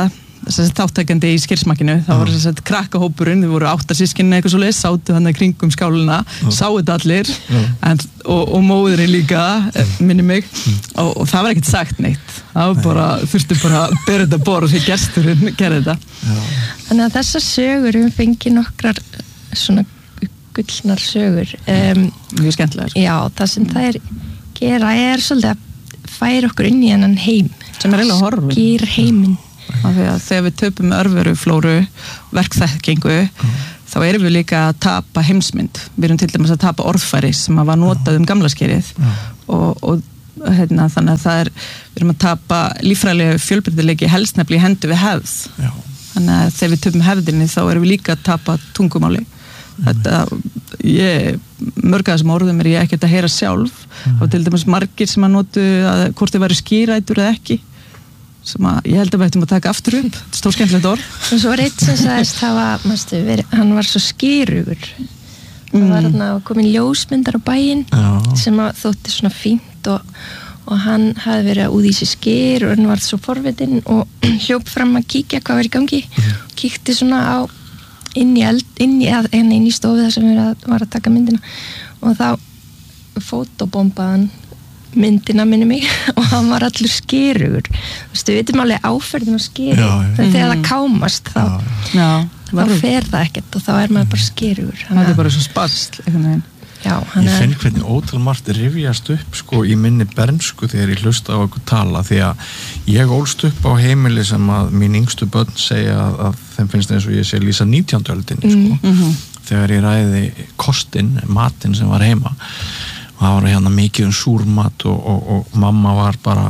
þáttakandi í skyrsmakkinu, það var þess að krakkahópurinn, þau voru átta sískinni eitthvað svo leið, sátu hann í kringum skáluna, sáu þetta allir en, og, og móðurinn líka minni mig og, og það var ekkert sagt neitt, það var bara þurfti bara að bera þetta borð því gesturinn gerði þetta. Þannig að þessar sögur við fengið nokkrar svona gullnar sögur um, mjög skemmtilegar. Já, það sem það er gera er svolítið að færa okkur inn í hennan heim sem er eiginlega horfin. Skýr heiminn. Af því að þegar við töpum örveruflóru, verkþekkingu, mm. þá erum við líka að tapa heimsmynd. Við erum til dæmis að tapa orðfæri sem að var notað um gamla skerið mm. og, og hérna, þannig að það er, við erum að tapa líffræðilegu fjölbreytileiki helst nefnilega í hendu við hefð. Já. Þannig að þegar við töpum hefðinni þá erum við líka að tapa tungumáli. Þetta, ég, mörg að þessum orðum er ég ekkert að heyra sjálf mm. og til dæmis margir sem að notu að hvort þið væri skýrætur eða ekki sem að ég held að við ættum að taka aftur upp stór skemmtilegt orð og svo var eitt sem sagðist hafa, verið, hann var svo skýrugur mm. það var hann að komin ljósmyndar á bæinn sem að þótti svona fínt og, og hann hafði verið að úði í sig skýr og hann var svo forvitin og hljóp fram að kíkja hvað var í gangi mm. kíkti svona á inn í, eld, inn í, inn í stofu þar sem við var að taka myndina og þá fótobombaðan myndina minni mig og hann var allur skýrugur þú veist, við veitum alveg áferðin og skýri þegar mm. það kámast þá, já, þá fer það ekkert og þá er maður bara skýrugur það er bara svo spast já, ég finn hvernig ótalmargt rifjast upp sko í minni bernsku þegar ég hlusta á okkur tala því að ég ólst upp á heimili sem að mín yngstu börn segja að, að þeim finnst eins og ég sé lýsa nítjándu öldinni sko mm-hmm. þegar ég ræði kostinn, matinn sem var heima og það var hérna mikið um súrmat og, og, og mamma var bara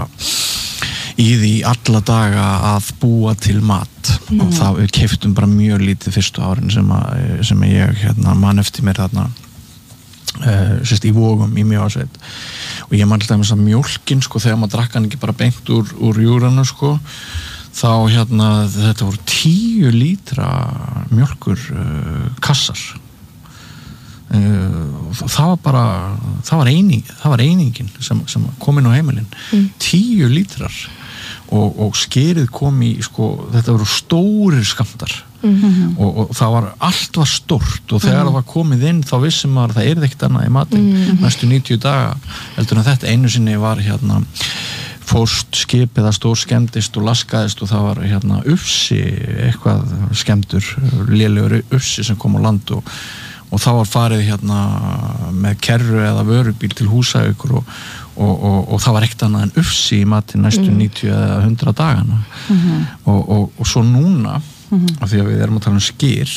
í því alla daga að búa til mat mm. og það við keyptum bara mjög lítið fyrstu árin sem, að, sem að ég hérna, man eftir mér þarna uh, sérst í Vogum í Mjóasveit og ég man alltaf með þess að mjólkin sko þegar maður drakk hann ekki bara beint úr, úr júranu sko þá hérna þetta voru tíu lítra mjólkur uh, kassar Uh, það var bara það var, eining, það var einingin sem, sem kom inn á heimilin mm. tíu lítrar og, og skerið kom í sko, þetta voru stórir skammtar mm-hmm. og, og það var allt var stórt og þegar mm. það var komið inn þá vissum maður að það er ekkert annað í matinn mm-hmm. næstu níutíu daga heldur en þetta einu sinni var hérna fórst skipið að stór skemmdist og laskaðist og það var hérna ufsi eitthvað skemmtur lélegur ufsi sem kom á land og og þá var farið hérna með kerru eða vörubíl til Húsavíkur og, og, og, og það var ekkert annað en ufsi í matinn næstu mm. níutíu eða hundrað dagana mm-hmm. og, og, og svo núna mm-hmm. af því að við erum að tala um skyr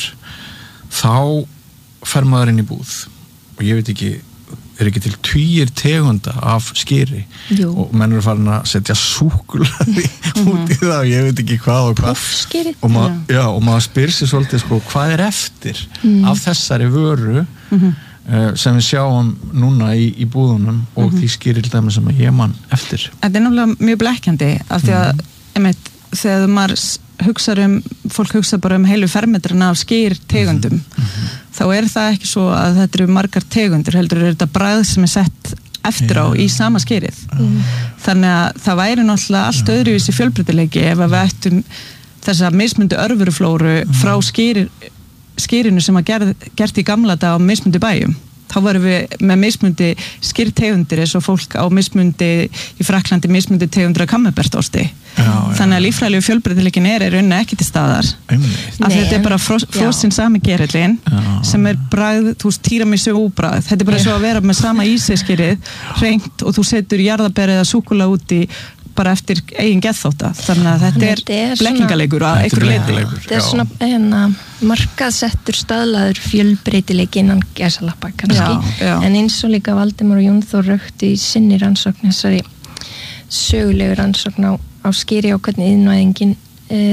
þá fer maður inn í búð og ég veit ekki er ekki til tugir tegunda af skyri Jú. Og menn eru farin að setja súkkulaði mm-hmm. út í það og ég veit ekki hvað og hvað og, ma já, og maður spyr sér svolítið sko, hvað er eftir mm. af þessari vöru mm-hmm. uh, sem við sjáum núna í, í búðunum og mm-hmm. því skyri til dæmis sem ég man eftir Þetta er náttúrulega mjög blekkjandi af því að mm-hmm. einmitt, þegar maður hugsa um, fólk hugsa bara um heilu fermetrana af skyr tegundum mm-hmm. þá er það ekki svo að þetta eru margar tegundur, heldur er þetta bragð sem er sett eftir á yeah. í sama skyrið mm. þannig að það væri náttúrulega allt yeah. öðruvísi fjölbreytileiki ef að við ættum þessa mismundu örveruflóru mm. frá skyri, skyrinu sem að gerð, gert í gamla dag á mismundu bæjum þá varum við með mismundi skyrtegundir eins og fólk á mismundi í Fraklandi mismundi tegundir af kammerbertosti þannig að líffræðilegu fjölbreytileikin er í rauninni ekki til staðar af þetta er bara frosinn sami gerillin sem er bragð, þú veist, tíramísu úbragð þetta er bara svo að vera með sama íseskyrið hreint og þú setur jarðaber eða súkkula út í bara eftir eigin geðþótta þannig að þetta er, er blekkingaleikur að einhverju leyti þetta er svona hérna, markaðsettur staðlaður fjölbreytileiki innan gæsalappa kannski já, já. En eins og líka Valdimar og Jón Þór röktu í sinni rannsókn þessari sögulegu rannsókn á, á skyri og hvernig iðnvæðingin e,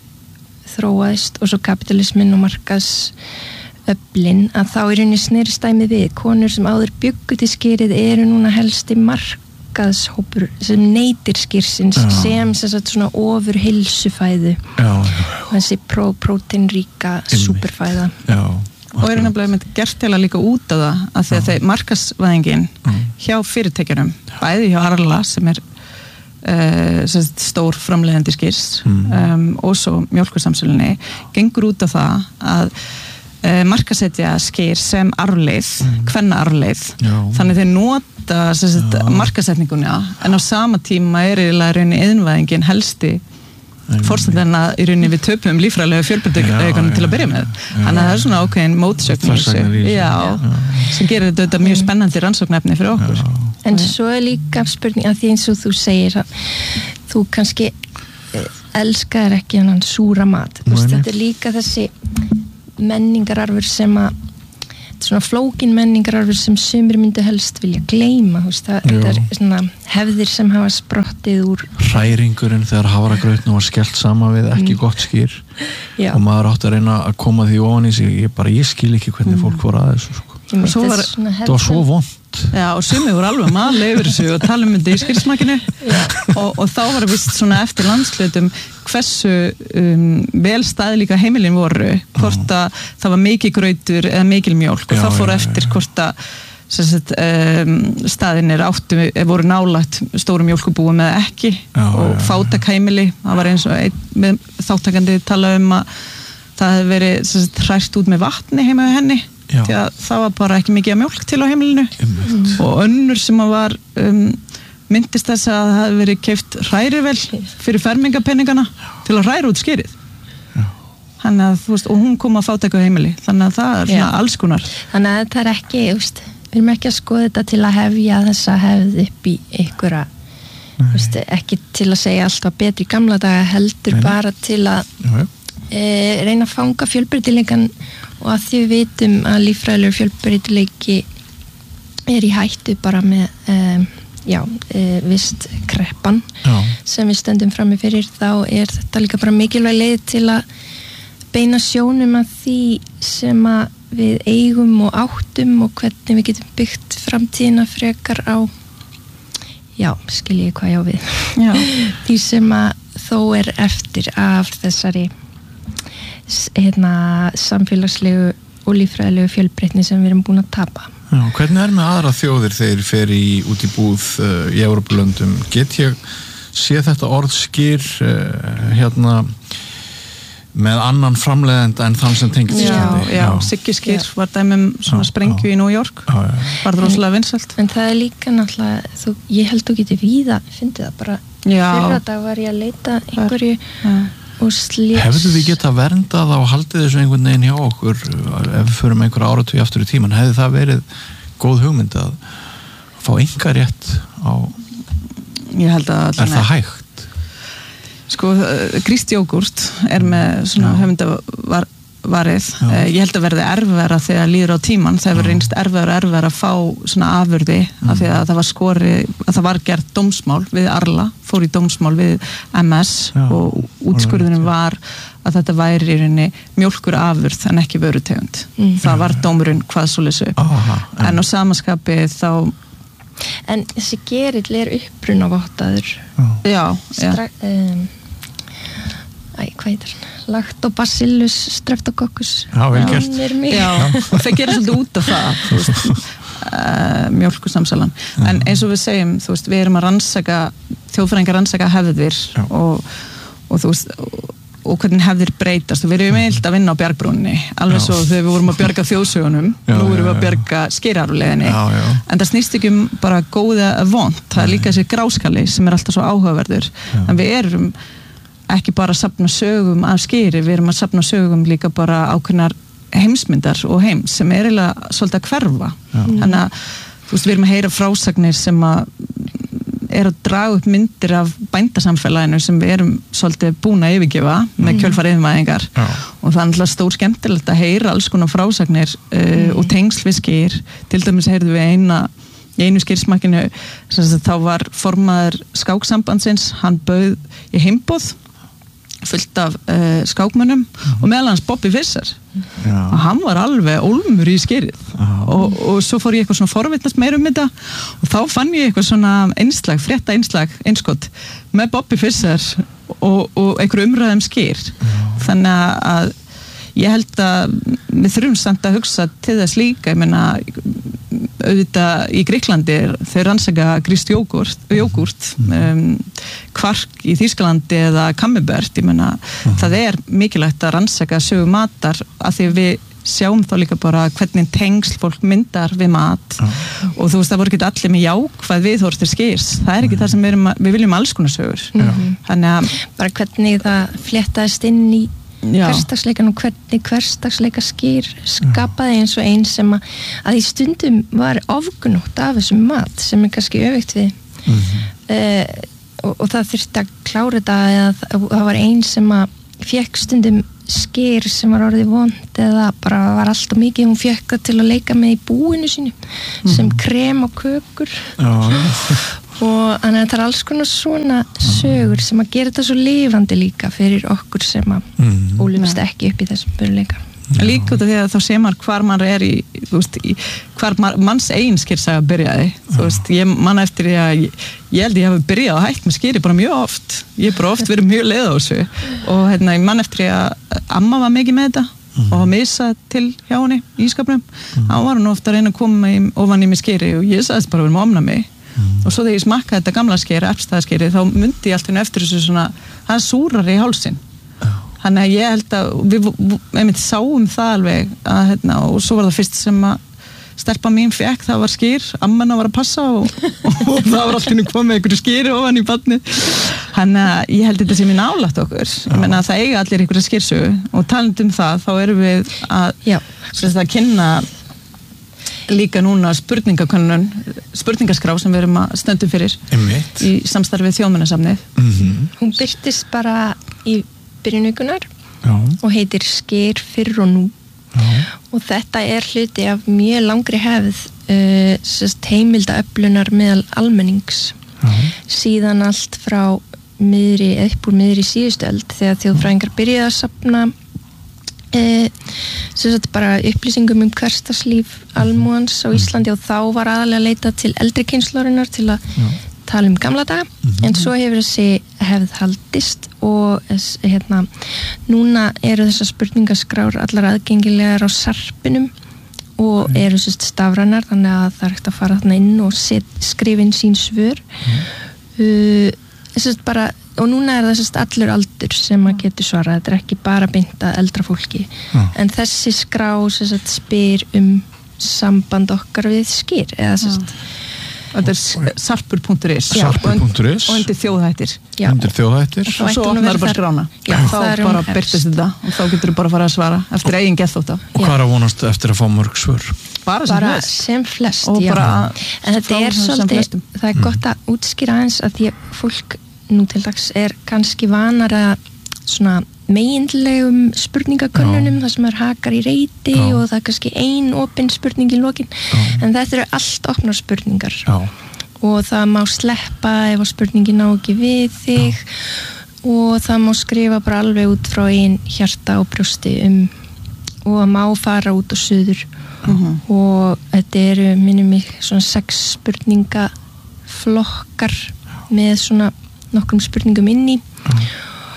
þróaðist og svo kapitalismin og markaðsöflin að þá er henni snerstæmi við konur sem áður byggu til skyrið eru núna helst í mark markaðshópur sem neytir skyrsins já. sem sem sagt svona ofur heilsufæðu þessi pró, próteinríka superfæða já. Og er nefnilega með gert til að líka út af það að því að þeir markaðsvæðingin mm. hjá fyrirtækjunum bæði hjá Arla sem er uh, stór framleiðandi skyrs mm. um, og svo mjólkursamsölunni gengur út á það að uh, markasetja skyr sem arfleið, mm. kvenna arfleið þannig þeir nota sagt, markasetninguna en á sama tíma er eiginlega rauninni iðnvæðingin helsti fórstæðan að í rauninni við töpum líffræðilega fjölbreytileikanum til að byrja með þannig að það er svona ákveðin mótsögn í þessu já, sem gerir þetta mjög spennandi rannsóknarefni fyrir okkur já. En svo er líka spurning að því eins og þú segir að þú kannski elskar ekki hennan súra mat Vist, þetta er líka þessi menningararfur sem að svona flókin menningararfur sem sumir myndu helst vilja gleyma það, þetta er svona hefðir sem hafa sprottið úr hræringurinn þegar hafragrautnum var skellt sama við ekki mm. gott skýr Já. Og maður átti að reyna að koma því ofan í sig ég bara, ég skil ekki hvernig mm. fólk voru að þessu sko. Svo var, það var svo vond Já, og sumir voru alveg maður yfir þessu og tala um þetta í skýrsmakinu og, og þá var vist svona eftir landslutum hversu um, vel staðlíka heimilin voru hvort að það var mikið grautur eða mikil mjólk og já, það fór já, eftir já. hvort að sagt, um, staðinir áttu, voru nálægt stórum mjólkubúum eða ekki já, og fátæk heimili, það var eins og einn þáttakandi tala um að það hefði verið sagt, hrært út með vatni heima við henni Já. Því að það var bara ekki mikið mjólk til á heimilinu mm. og önnur sem að var um, myndist þess að það hefði verið keypt hrærivel fyrir fermingapenningana til að hræra út skýrið þannig að þú veist, og hún kom að fátæku heimili þannig að það er svona Já. alls konar þannig að það er ekki, veist, við erum ekki að skoða þetta til að hefja þessa hefð upp í ykkur veist, ekki til að segja allt var betri í gamla daga heldur Nei. bara til að e, reyna að fanga fjölbreytileikan og að því við vitum að líffræðilegur fjölbreytileiki er í hættu bara með um, já, e, vist kreppan já. sem við stöndum frammi fyrir þá er þetta líka bara mikilvæg leið til að beina sjónum að því sem að við eigum og áttum og hvernig við getum byggt framtíðina frekar á já, skil ég hvað ég á við já. því sem að þó er eftir af þessari hérna samfélagslegu og líffræðilegu fjölbreytni sem við erum búin að tapa. Já, hvernig er með aðra þjóðir þegar þeir fer í út í búð uh, í Evrópulöndum? Get ég sé þetta orð skýr uh, hérna með annan framleiðenda en þann sem tengist Íslandi? Já, já, Siggi skýr var dæmum svona já, sprengju já. í New York já, já, já. var það rosalega vinsælt. En það er líka náttúrulega, þú, ég held þú geti víða, fyndi það bara fyrra dag var ég að leita einhverju Hefðu þið geta verndað og haldið þessu einhvern veginn hjá okkur ef við förum einhverja áratugir aftur í tíman hefði það verið góð hugmynd að fá enga rétt á Ég held að Er það hægt? Sko, grískt jógúrt er með svona hugmyndavarið ég held að verði erfvera þegar líður á tíman það hefur reynst erfvera og erfera að fá svona afurði mm. af því að það var skori að það var gert dómsmál við Arla fór í dómsmál við M S Já. og útskurðunum var að þetta væri í rauninni mjólkur afurð en ekki vörutegund mm. það var dómurinn hvað svo lesu en á samaskapi þá En þessi gerill er upprunavottaður Já, Stra- já. Um, Æ, hvað heitir hann? Lactobacillus streptococcus Já, vel gert Já, og það gerir svolítið út af það þú veist, uh, mjólkursamsalan en eins og við segjum, þú veist, við erum að rannsaka þjóðfræðingar rannsaka hefðir og, og þú veist og, og hvernig hefðir breytast og við erum eilt að vinna á bjargbrúnni alveg já. Svo þegar við vorum að bjarga þjóðsögunum já, nú erum við að bjarga skýrarleginni en það snýst ekki um bara góða vont, það er líka þessi gráskalli sem er alltaf svo áhugaverður já. En við erum ekki bara að safna sögum af skýri, við erum að safna sögum líka bara ákveðnar heimsmyndar og heims sem er eiginlega svolítið að hverfa þannig að þú veist við erum að heyra frásagnir sem að er að draga upp myndir af bændasamfélaginu sem við erum svolítið búin að yfirgefa með kjölfar yfirmæðingar og það er alltaf stór skemmtilegt að heyra alls konar frásagnir uh, mm. og tengsl við skýr til dæmis heyrðu við eina í einu skýrsmakinu þá var formaður skáksambandsins hann bauð í heimboð fullt af uh, skákmönnum mm. og meðal hans Bobby Fischer Já. Og hann var alveg ólmur í skýrið og, og svo fór ég eitthvað svona forvitnast meir um þetta og þá fann ég eitthvað svona einslag, frétta einslag, einskott með Bobby Fischer og, og einhver umræðum skýr Já. Þannig að ég held að við þurfum samt að hugsa til þess líka, ég meina auðvitað í Gríklandi þau rannsaka grískt jógurt, jógurt um, kvark í Þýskalandi eða Camembert, ég meina mm. það er mikilvægt að rannsaka sögu matar af því við sjáum þá líka bara hvernig tengsl fólk myndar við mat mm. og þú veist það voru ekki allir með jákvæð viðhorf til skyrs, það er ekki mm. það sem við, erum, við viljum alls konar sögur mm. þannig að bara hvernig það fléttaðist inn í hversdagsleikan og hvernig hversdagsleika skýr skapaði eins og einn sem að, að í stundum var ofgnótt af þessum mat sem er kannski öfugt við mm-hmm. uh, og, og það þurfti að klára þetta eða það, það var einn sem að fekk stundum skýr sem var orðið vond eða bara var alltaf mikið, hún fekk það til að leika með í búinu sínu mm-hmm. sem krem og kökur og þannig að það er alls konar svona sögur sem að gera þetta svo lifandi líka fyrir okkur sem að mm. ólumst ekki upp í þessum börleika. Líka út af því að þá sé maður hvar maður er í, þú veist, í, hvar manns eigin skýrsaga byrjaði. Þú veist, ég man eftir því að ég, ég held ég hafi byrjað að hægt með skýri bara mjög oft. Ég hef bara oft verið mjög leið á þessu og hérna, ég man eftir því að amma var mikið með þetta mm. og missa til hjá henni í ískapnum. Mm. Þá var hún ofta að reyna að koma í, ofan í mig skýri og ég sagðist bara verið með omna mig. Mm. Og svo þegar ég smakkaði þetta gamla skeri, erpstaðaskeri, þá myndi ég alltaf eftir þessu svona, það er súrari í hálsinn. Oh. Þannig að ég held að við, við sáum það alveg að, hérna, og svo var það fyrst sem að stelpa mín fekk, það var skýr, ammanna var að passa og, og það var alltaf komið einhverju skýri ofan í barni. Þannig að ég held þetta sem ég nálægt okkur. Ég menna að það eiga allir einhverja skýrsögu og talandi um það, þá erum við að, að kynna líka núna spurningakönnun spurningaskrá sem við erum að stöndum fyrir Einmitt. Í samstarfið Þjóðminjasafnið mm-hmm. Hún birtist bara í byrjun vikunar og heitir Skyr fyrr og nú Já. Og þetta er hluti af mjög langri hefð uh, heimildaöflunar meðal almennings Já. Síðan allt frá miðri, upp úr miðri síðustu öld þegar þjóðfræðingar byrjuðu að safna Eh, sem sagt bara upplýsingum um hversdagslíf almúans á Íslandi og þá var aðalega að leita til eldri kynslórinnar til að Já. Tala um gamla daga mm-hmm. en svo hefur þessi hefð haldist og hérna núna eru þessar spurningaskrár allar aðgengilegar á sarpinum og mm. eru sérst stafrænar þannig að það er hægt að fara þarna inn og set, skrifa inn sín svör mm. uh, sérst bara og núna er það sérst allur aldur sem að getur svarað, þetta er ekki bara beint að eldra fólki, Já. En þessi skrá sérst spyr um samband okkar við skýr eða sérst Þetta er sarpur punktur is sarpur punktur is og undir þjóðhættir Já. Undir þjóðhættir og svo opnar bara skrána Já, þá bara byrtist þetta og þá getur þú bara að fara að svara eftir eigin geðþótta Og hvað er að vonast eftir að fá mörg svör? Bara sem bara flest, sem flest og bara en þetta er svolítið, það er gott að útskýra aðeins að því að fólk nú til dags er kannski vanar að svona meginlegum spurningakönnunum þar sem er hakar í reyti Já. Og það er kannski ein opin spurning í lokin Já. En þetta eru allt opnar spurningar Já. Og það má sleppa ef að spurningin á ekki við þig Já. Og það má skrifa bara alveg út frá einn hjarta og brjósti um og það má fara út á suður uh-huh. og þetta eru minnum mig svona sex spurningaflokkar með svona nokkrum spurningum inn í uh-huh.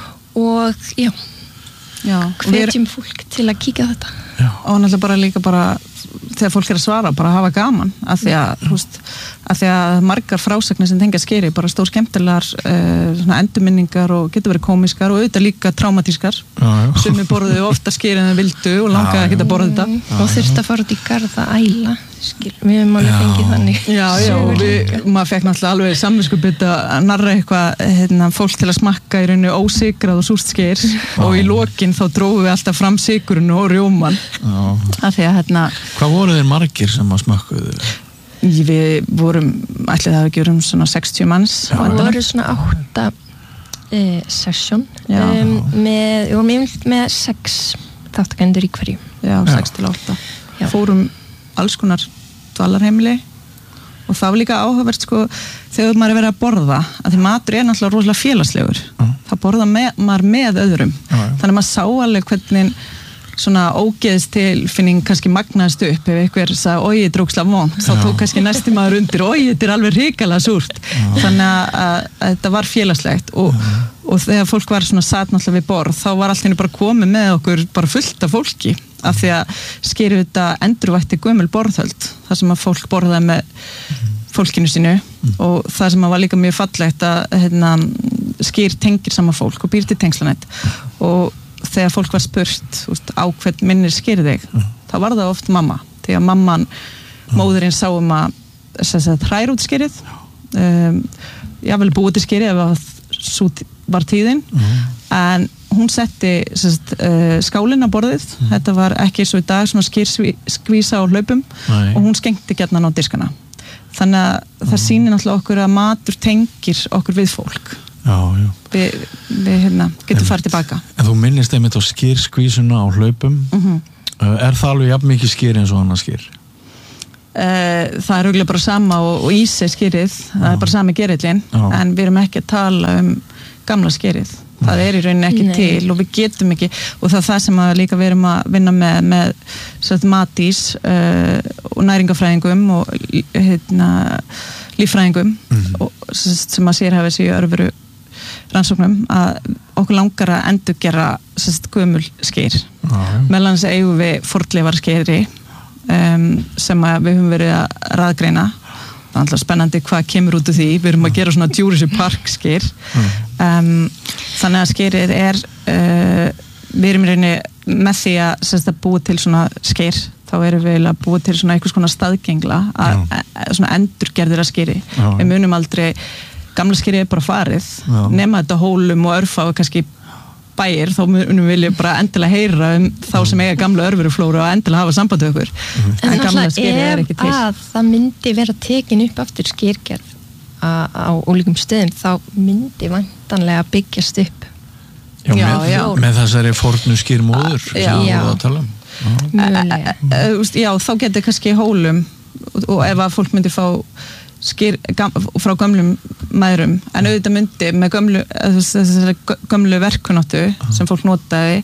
og já, já hvetjum er... fólk til að kíka þetta já. Og náttúrulega bara líka bara þegar fólk er að svara, bara hafa gaman af því að, þú veist, af því að margar frásagnir sem tengja skeri, bara stór skemmtilegar uh, svona endurminningar og getur verið komiskar og auðvitað líka traumatískar sem við borðuðu ofta skeri en það vildu og langaði að geta borðið þetta já, og þurfti að fara út í garð að æla skil, við hefum alveg fengið þannig já, já, og við, maður fekk náttúrulega alveg samviskubit að narra eitthvað hérna, fólk til að smakka í rauninu ósigrað og súrt sker og í lokin þá dróðum við alltaf fram sigurinn og rjóman af því að hérna hvað voru þeir margir sem að smakkuðu? Við vorum, ætli það ekki vorum svona sextíu manns það voru svona átta eh, session um, með, við vorum yfirleitt með sex þáttakendur í hverju já, sex til átta fórum alls konar dvalarheimili og það var líka áhugavert sko þegar maður er verið að borða að því matur er náttúrulega rosalega félagslegur uh. það borða með, maður með öðrum uh, uh. þannig að maður sá alveg hvernig svona ógeðstilfinning kannski magnaðist upp ef einhver sagði, oi, þetta er ógeðslega vont þá tók kannski næsti maður undir, oi, þetta er alveg hrikalega súrt þannig að, að, að þetta var félagslegt og, og þegar fólk var svona satt náttúrulega við borð þá var allt henni bara komið með okkur bara fullt af fólki af því að skerið þetta endurvætti gömul borðhöld þar sem að fólk borðaði með fólkinu sínu mm. og það sem var líka mjög fallegt að hérna, skýr tengir sama fólk og býr til tengslanett og þegar fólk var spurt úst, á hvern minnir skýrið þig mm. þá var það oft mamma því að mamman, mm. móðurinn sá um að hræra út skýrið um, ég vel búið til skýrið ef að svo var tíðin mm. en hún setti sagt, uh, skálinn á borðið mm. þetta var ekki svo í dag svona skýrskvísa á hlaupum Nei. Og hún skengti gjarnan á diskana þannig að mm. það sýnir náttúrulega okkur að matur tengir okkur við fólk já, já. við, við hérna, getum farið tilbaka En þú minnist einmitt á skýrskvísuna á hlaupum mm-hmm. uh, er það alveg jafn mikið skýr eins og annað skýr? Uh, það er auðvitað bara sama og, og ísi skýrið já. Það er bara sami gerillin en við erum ekki að tala um gamla skýrið það er í rauninni ekki Nei. Til og við getum ekki og það er það sem að líka við erum að vinna með, með sagt, matís uh, og næringafræðingum og hérna, líffræðingum mm. og, sem að sér hafa þessi örveru rannsóknum að okkur langar að endurgera sagt, gömul skýr ah. meðal annars eigum við fornleifar skýri um, sem að við höfum verið að raðgreina það er alltaf spennandi hvað kemur út úr því við erum að gera svona Jurassic Park skýr um, þannig að skýrið er uh, við erum í rauninni með því að, að búa til svona skýr þá erum við að búa til svona einhvers konar staðgengla að, að, svona endurgerðir að skýri Já. Við munum aldrei gamla skýrið er bara farið Já. Nema þetta hólum og örfá kannski bæir, þá munum við bara endilega heyra um þá sem eiga gamla örveruflóru og endilega hafa samband við okkur mm. en, en gamla skýrið er ekki til að það myndi vera tekin upp aftur skýrgerð á, á ólíkum stöðum þá myndi vantanlega byggjast upp Já, já, með, já. með þessari fornu skýrmóður sem við vorum að tala um Mjögulega Já, þá getur kannski hólum og ef að fólk myndi fá skýr gam, frá gömlum mæðrum en auðvitað myndi með gömlu, þessari gömlu verkunáttu sem fólk notaði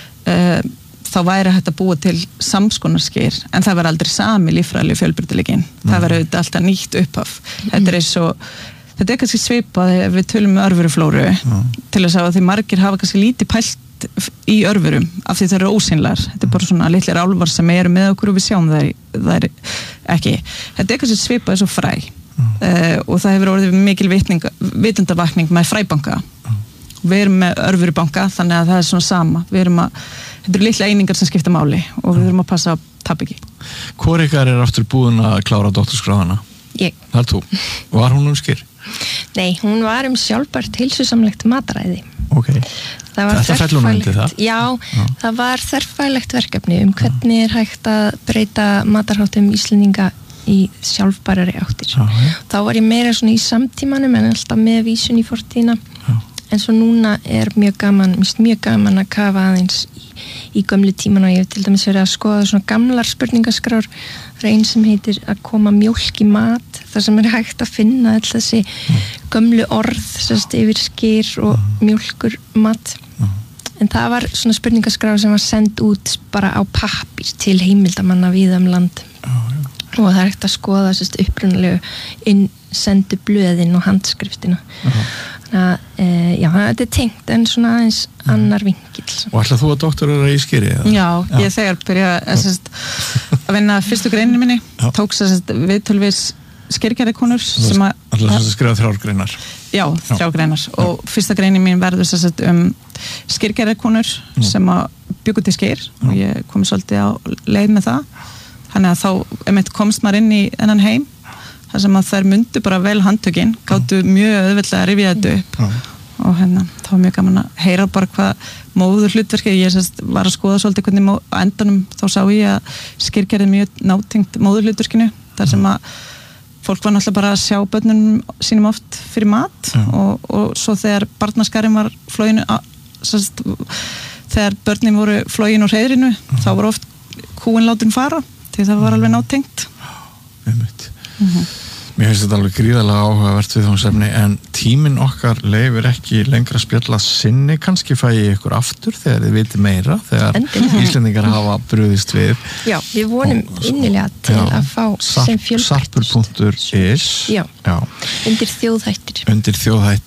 uh, þá væri hægt að búa til samskonar skýr en það var aldrei sami líffræðilegi fjölbreytileikinn það var auðvitað alltaf nýtt upphaf mm. þetta er eins og þetta er kannski svipað ef við tölum með örveruflóru mm. til þess að því margir hafa kannski lítið pælt í örverum af því það eru ósynlar þetta er bara svona litlir álfar sem eru með okkur og við sjáum það, það er ekki þetta er kannski svipað eins og fræ mm. uh, og það hefur orðið mikil vitundavakning með fræbanka mm. við erum með örverubanka þannig að það er svona sama við erum að, þetta eru litla einingar sem skipta máli og við erum að passa að tapa ekki Hvor ykkar er aftur búin að klára doktorskráðana? Ég Það er þú, var hún um skýr? Nei, hún var um sjálfbært heilsusamlegt mataræði Okay. Þetta fellur nú undir það? Já, Já, það var þverfælegt verkefni um hvernig er hægt að breyta matarháttum Íslendinga í sjálfbærari áttir. Já, ja. Þá var ég meira svona í samtímanum en alltaf með vísun í fortíðina. Já. En svo núna er mjög gaman, mjög gaman að kafa aðeins í, í gömlu tíman og ég hef til dæmis verið að skoða svona gamlar spurningaskrár. Það er einn sem heitir að koma mjólk í mat, þar sem er hægt að finna all þessi gömlu orð sérst, yfir skýr og mjólkur mat. En það var svona spurningaskrár sem var send út bara á pappír til heimildamanna víða um land. Og það er hægt að skoða sérst, upprunalegu innsendu blöðin og handskriftina. Þannig að, e, já, þetta er tengt en svona aðeins annar vinkill. Og ætlað þú að doktorera í skýri? Já, já, ég þegar byrja að, að vinna fyrstu greininu minni, já. Tók sérst viðtölvis skýrgerðarkonur sem að... Ætlað að skrifa þrjár greinar? Já, þrjár greinar. Já. Og fyrsta greinin mín verður sérst um skýrgerðarkonur sem að bjuggu til skýr og ég komi svolítið á leið með það. Þannig að þá einmitt komst maður inn í þennan heim þar sem að þær myndu bara vel handtökin gáttu mjög auðveldlega að rifja þetta upp ja. Og hérna, þá var mjög gaman að heyra bara hvað móður hlutverkið ég sérst, var að skoða svolítið hvernig mó, á endanum þá sá ég að skýrgerði mjög nátengt móður hlutverkinu þar sem að fólk var náttúrulega bara að sjá börnunum sínum oft fyrir mat ja. og, og svo þegar barnaskarinn var flóginu sérst, þegar börnin voru flógin úr hreiðrinu ja. Þá var oft kúin látin fara því það var alveg nátengt Einmitt. Mm-hmm. Mér finnst þetta alveg gríðarlega áhugavert við þessum efni en tíminn okkar leyfir ekki lengra spjalla sinni kannski fæ ég ykkur aftur þegar þið viti meira þegar Endilega. Íslendingar hafa brugðist við Já, við vonum og, innilega til já, að fá sem fjölbreyttust sarpur punktur is Já, já, undir þjóðhættir Undir þjóðhættir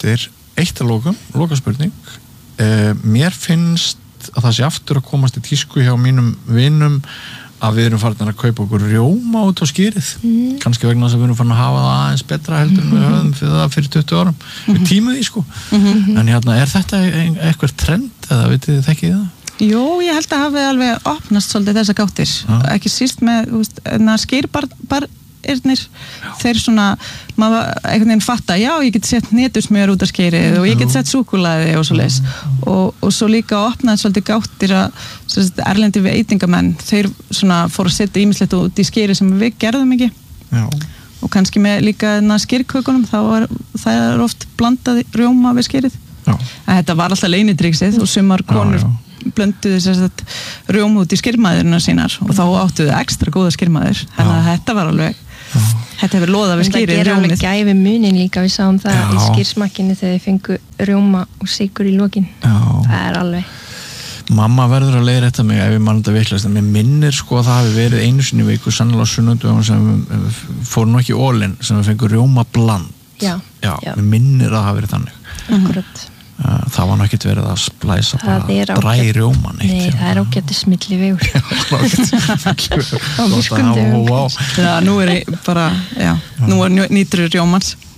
eitt að lokum, lokaspurning uh, mér finnst að það sé aftur að komast í tísku hjá mínum vinum að við erum farin að kaupa okkur rjóma út á skýrið, mm. kannski vegna þess að við erum farin að hafa það aðeins betra heldur en við höfum fyrir það fyrir tuttugu árum mm-hmm. við tímuð því sko mm-hmm. en hérna, er þetta eitthvað trend eða vitið þið þekkið það? Jú, ég held að hafi alveg opnast svolítið þessa gáttir, ah. ekki síst með skýrbarnir þeir svona, maður einhvern veginn fatta, já, ég get sett netusmjör út af skýrið og ég get sett súkkulaði og svo leis og, og svo líka opnaði svolítið gáttir að erlendi veitingamenn, þeir svona fóru að setja ýmislegt út í skýrið sem við gerðum ekki já. Og kannski með líka skýrkökunum, þá var það er oft blandað rjóma við skýrið en þetta var alltaf leynitryggsið og sumar konur já, já. Blönduðu þess að rjóma út í skýrmaðurina sínar og þá áttuðu ekstra góða skýrmaður þannig að þetta var alveg já. Þetta hefur loðað við skýrið rjómið. Það gera alveg gæfi munin líka, við sáum það já. Í skýrsmakkinu þegar þið fengu rjóma og sykur í lokin já. Það er alveg Mamma verður að leiða þetta mig ef ég mann þetta veiklast en mér minnir sko að það hafi verið einu sinni viku sannlega á sunnudögum sem við fórum nú ekki ólinn sem við fengum rjóma bland já. Já, mér minnir að það hafi verið þannig Akkurat það var náttúrulega verið að splæsa bara dræ rjóman Nei, það er ágætti smilli vegur Já, nú er ég bara já, nú er nýtur rjómans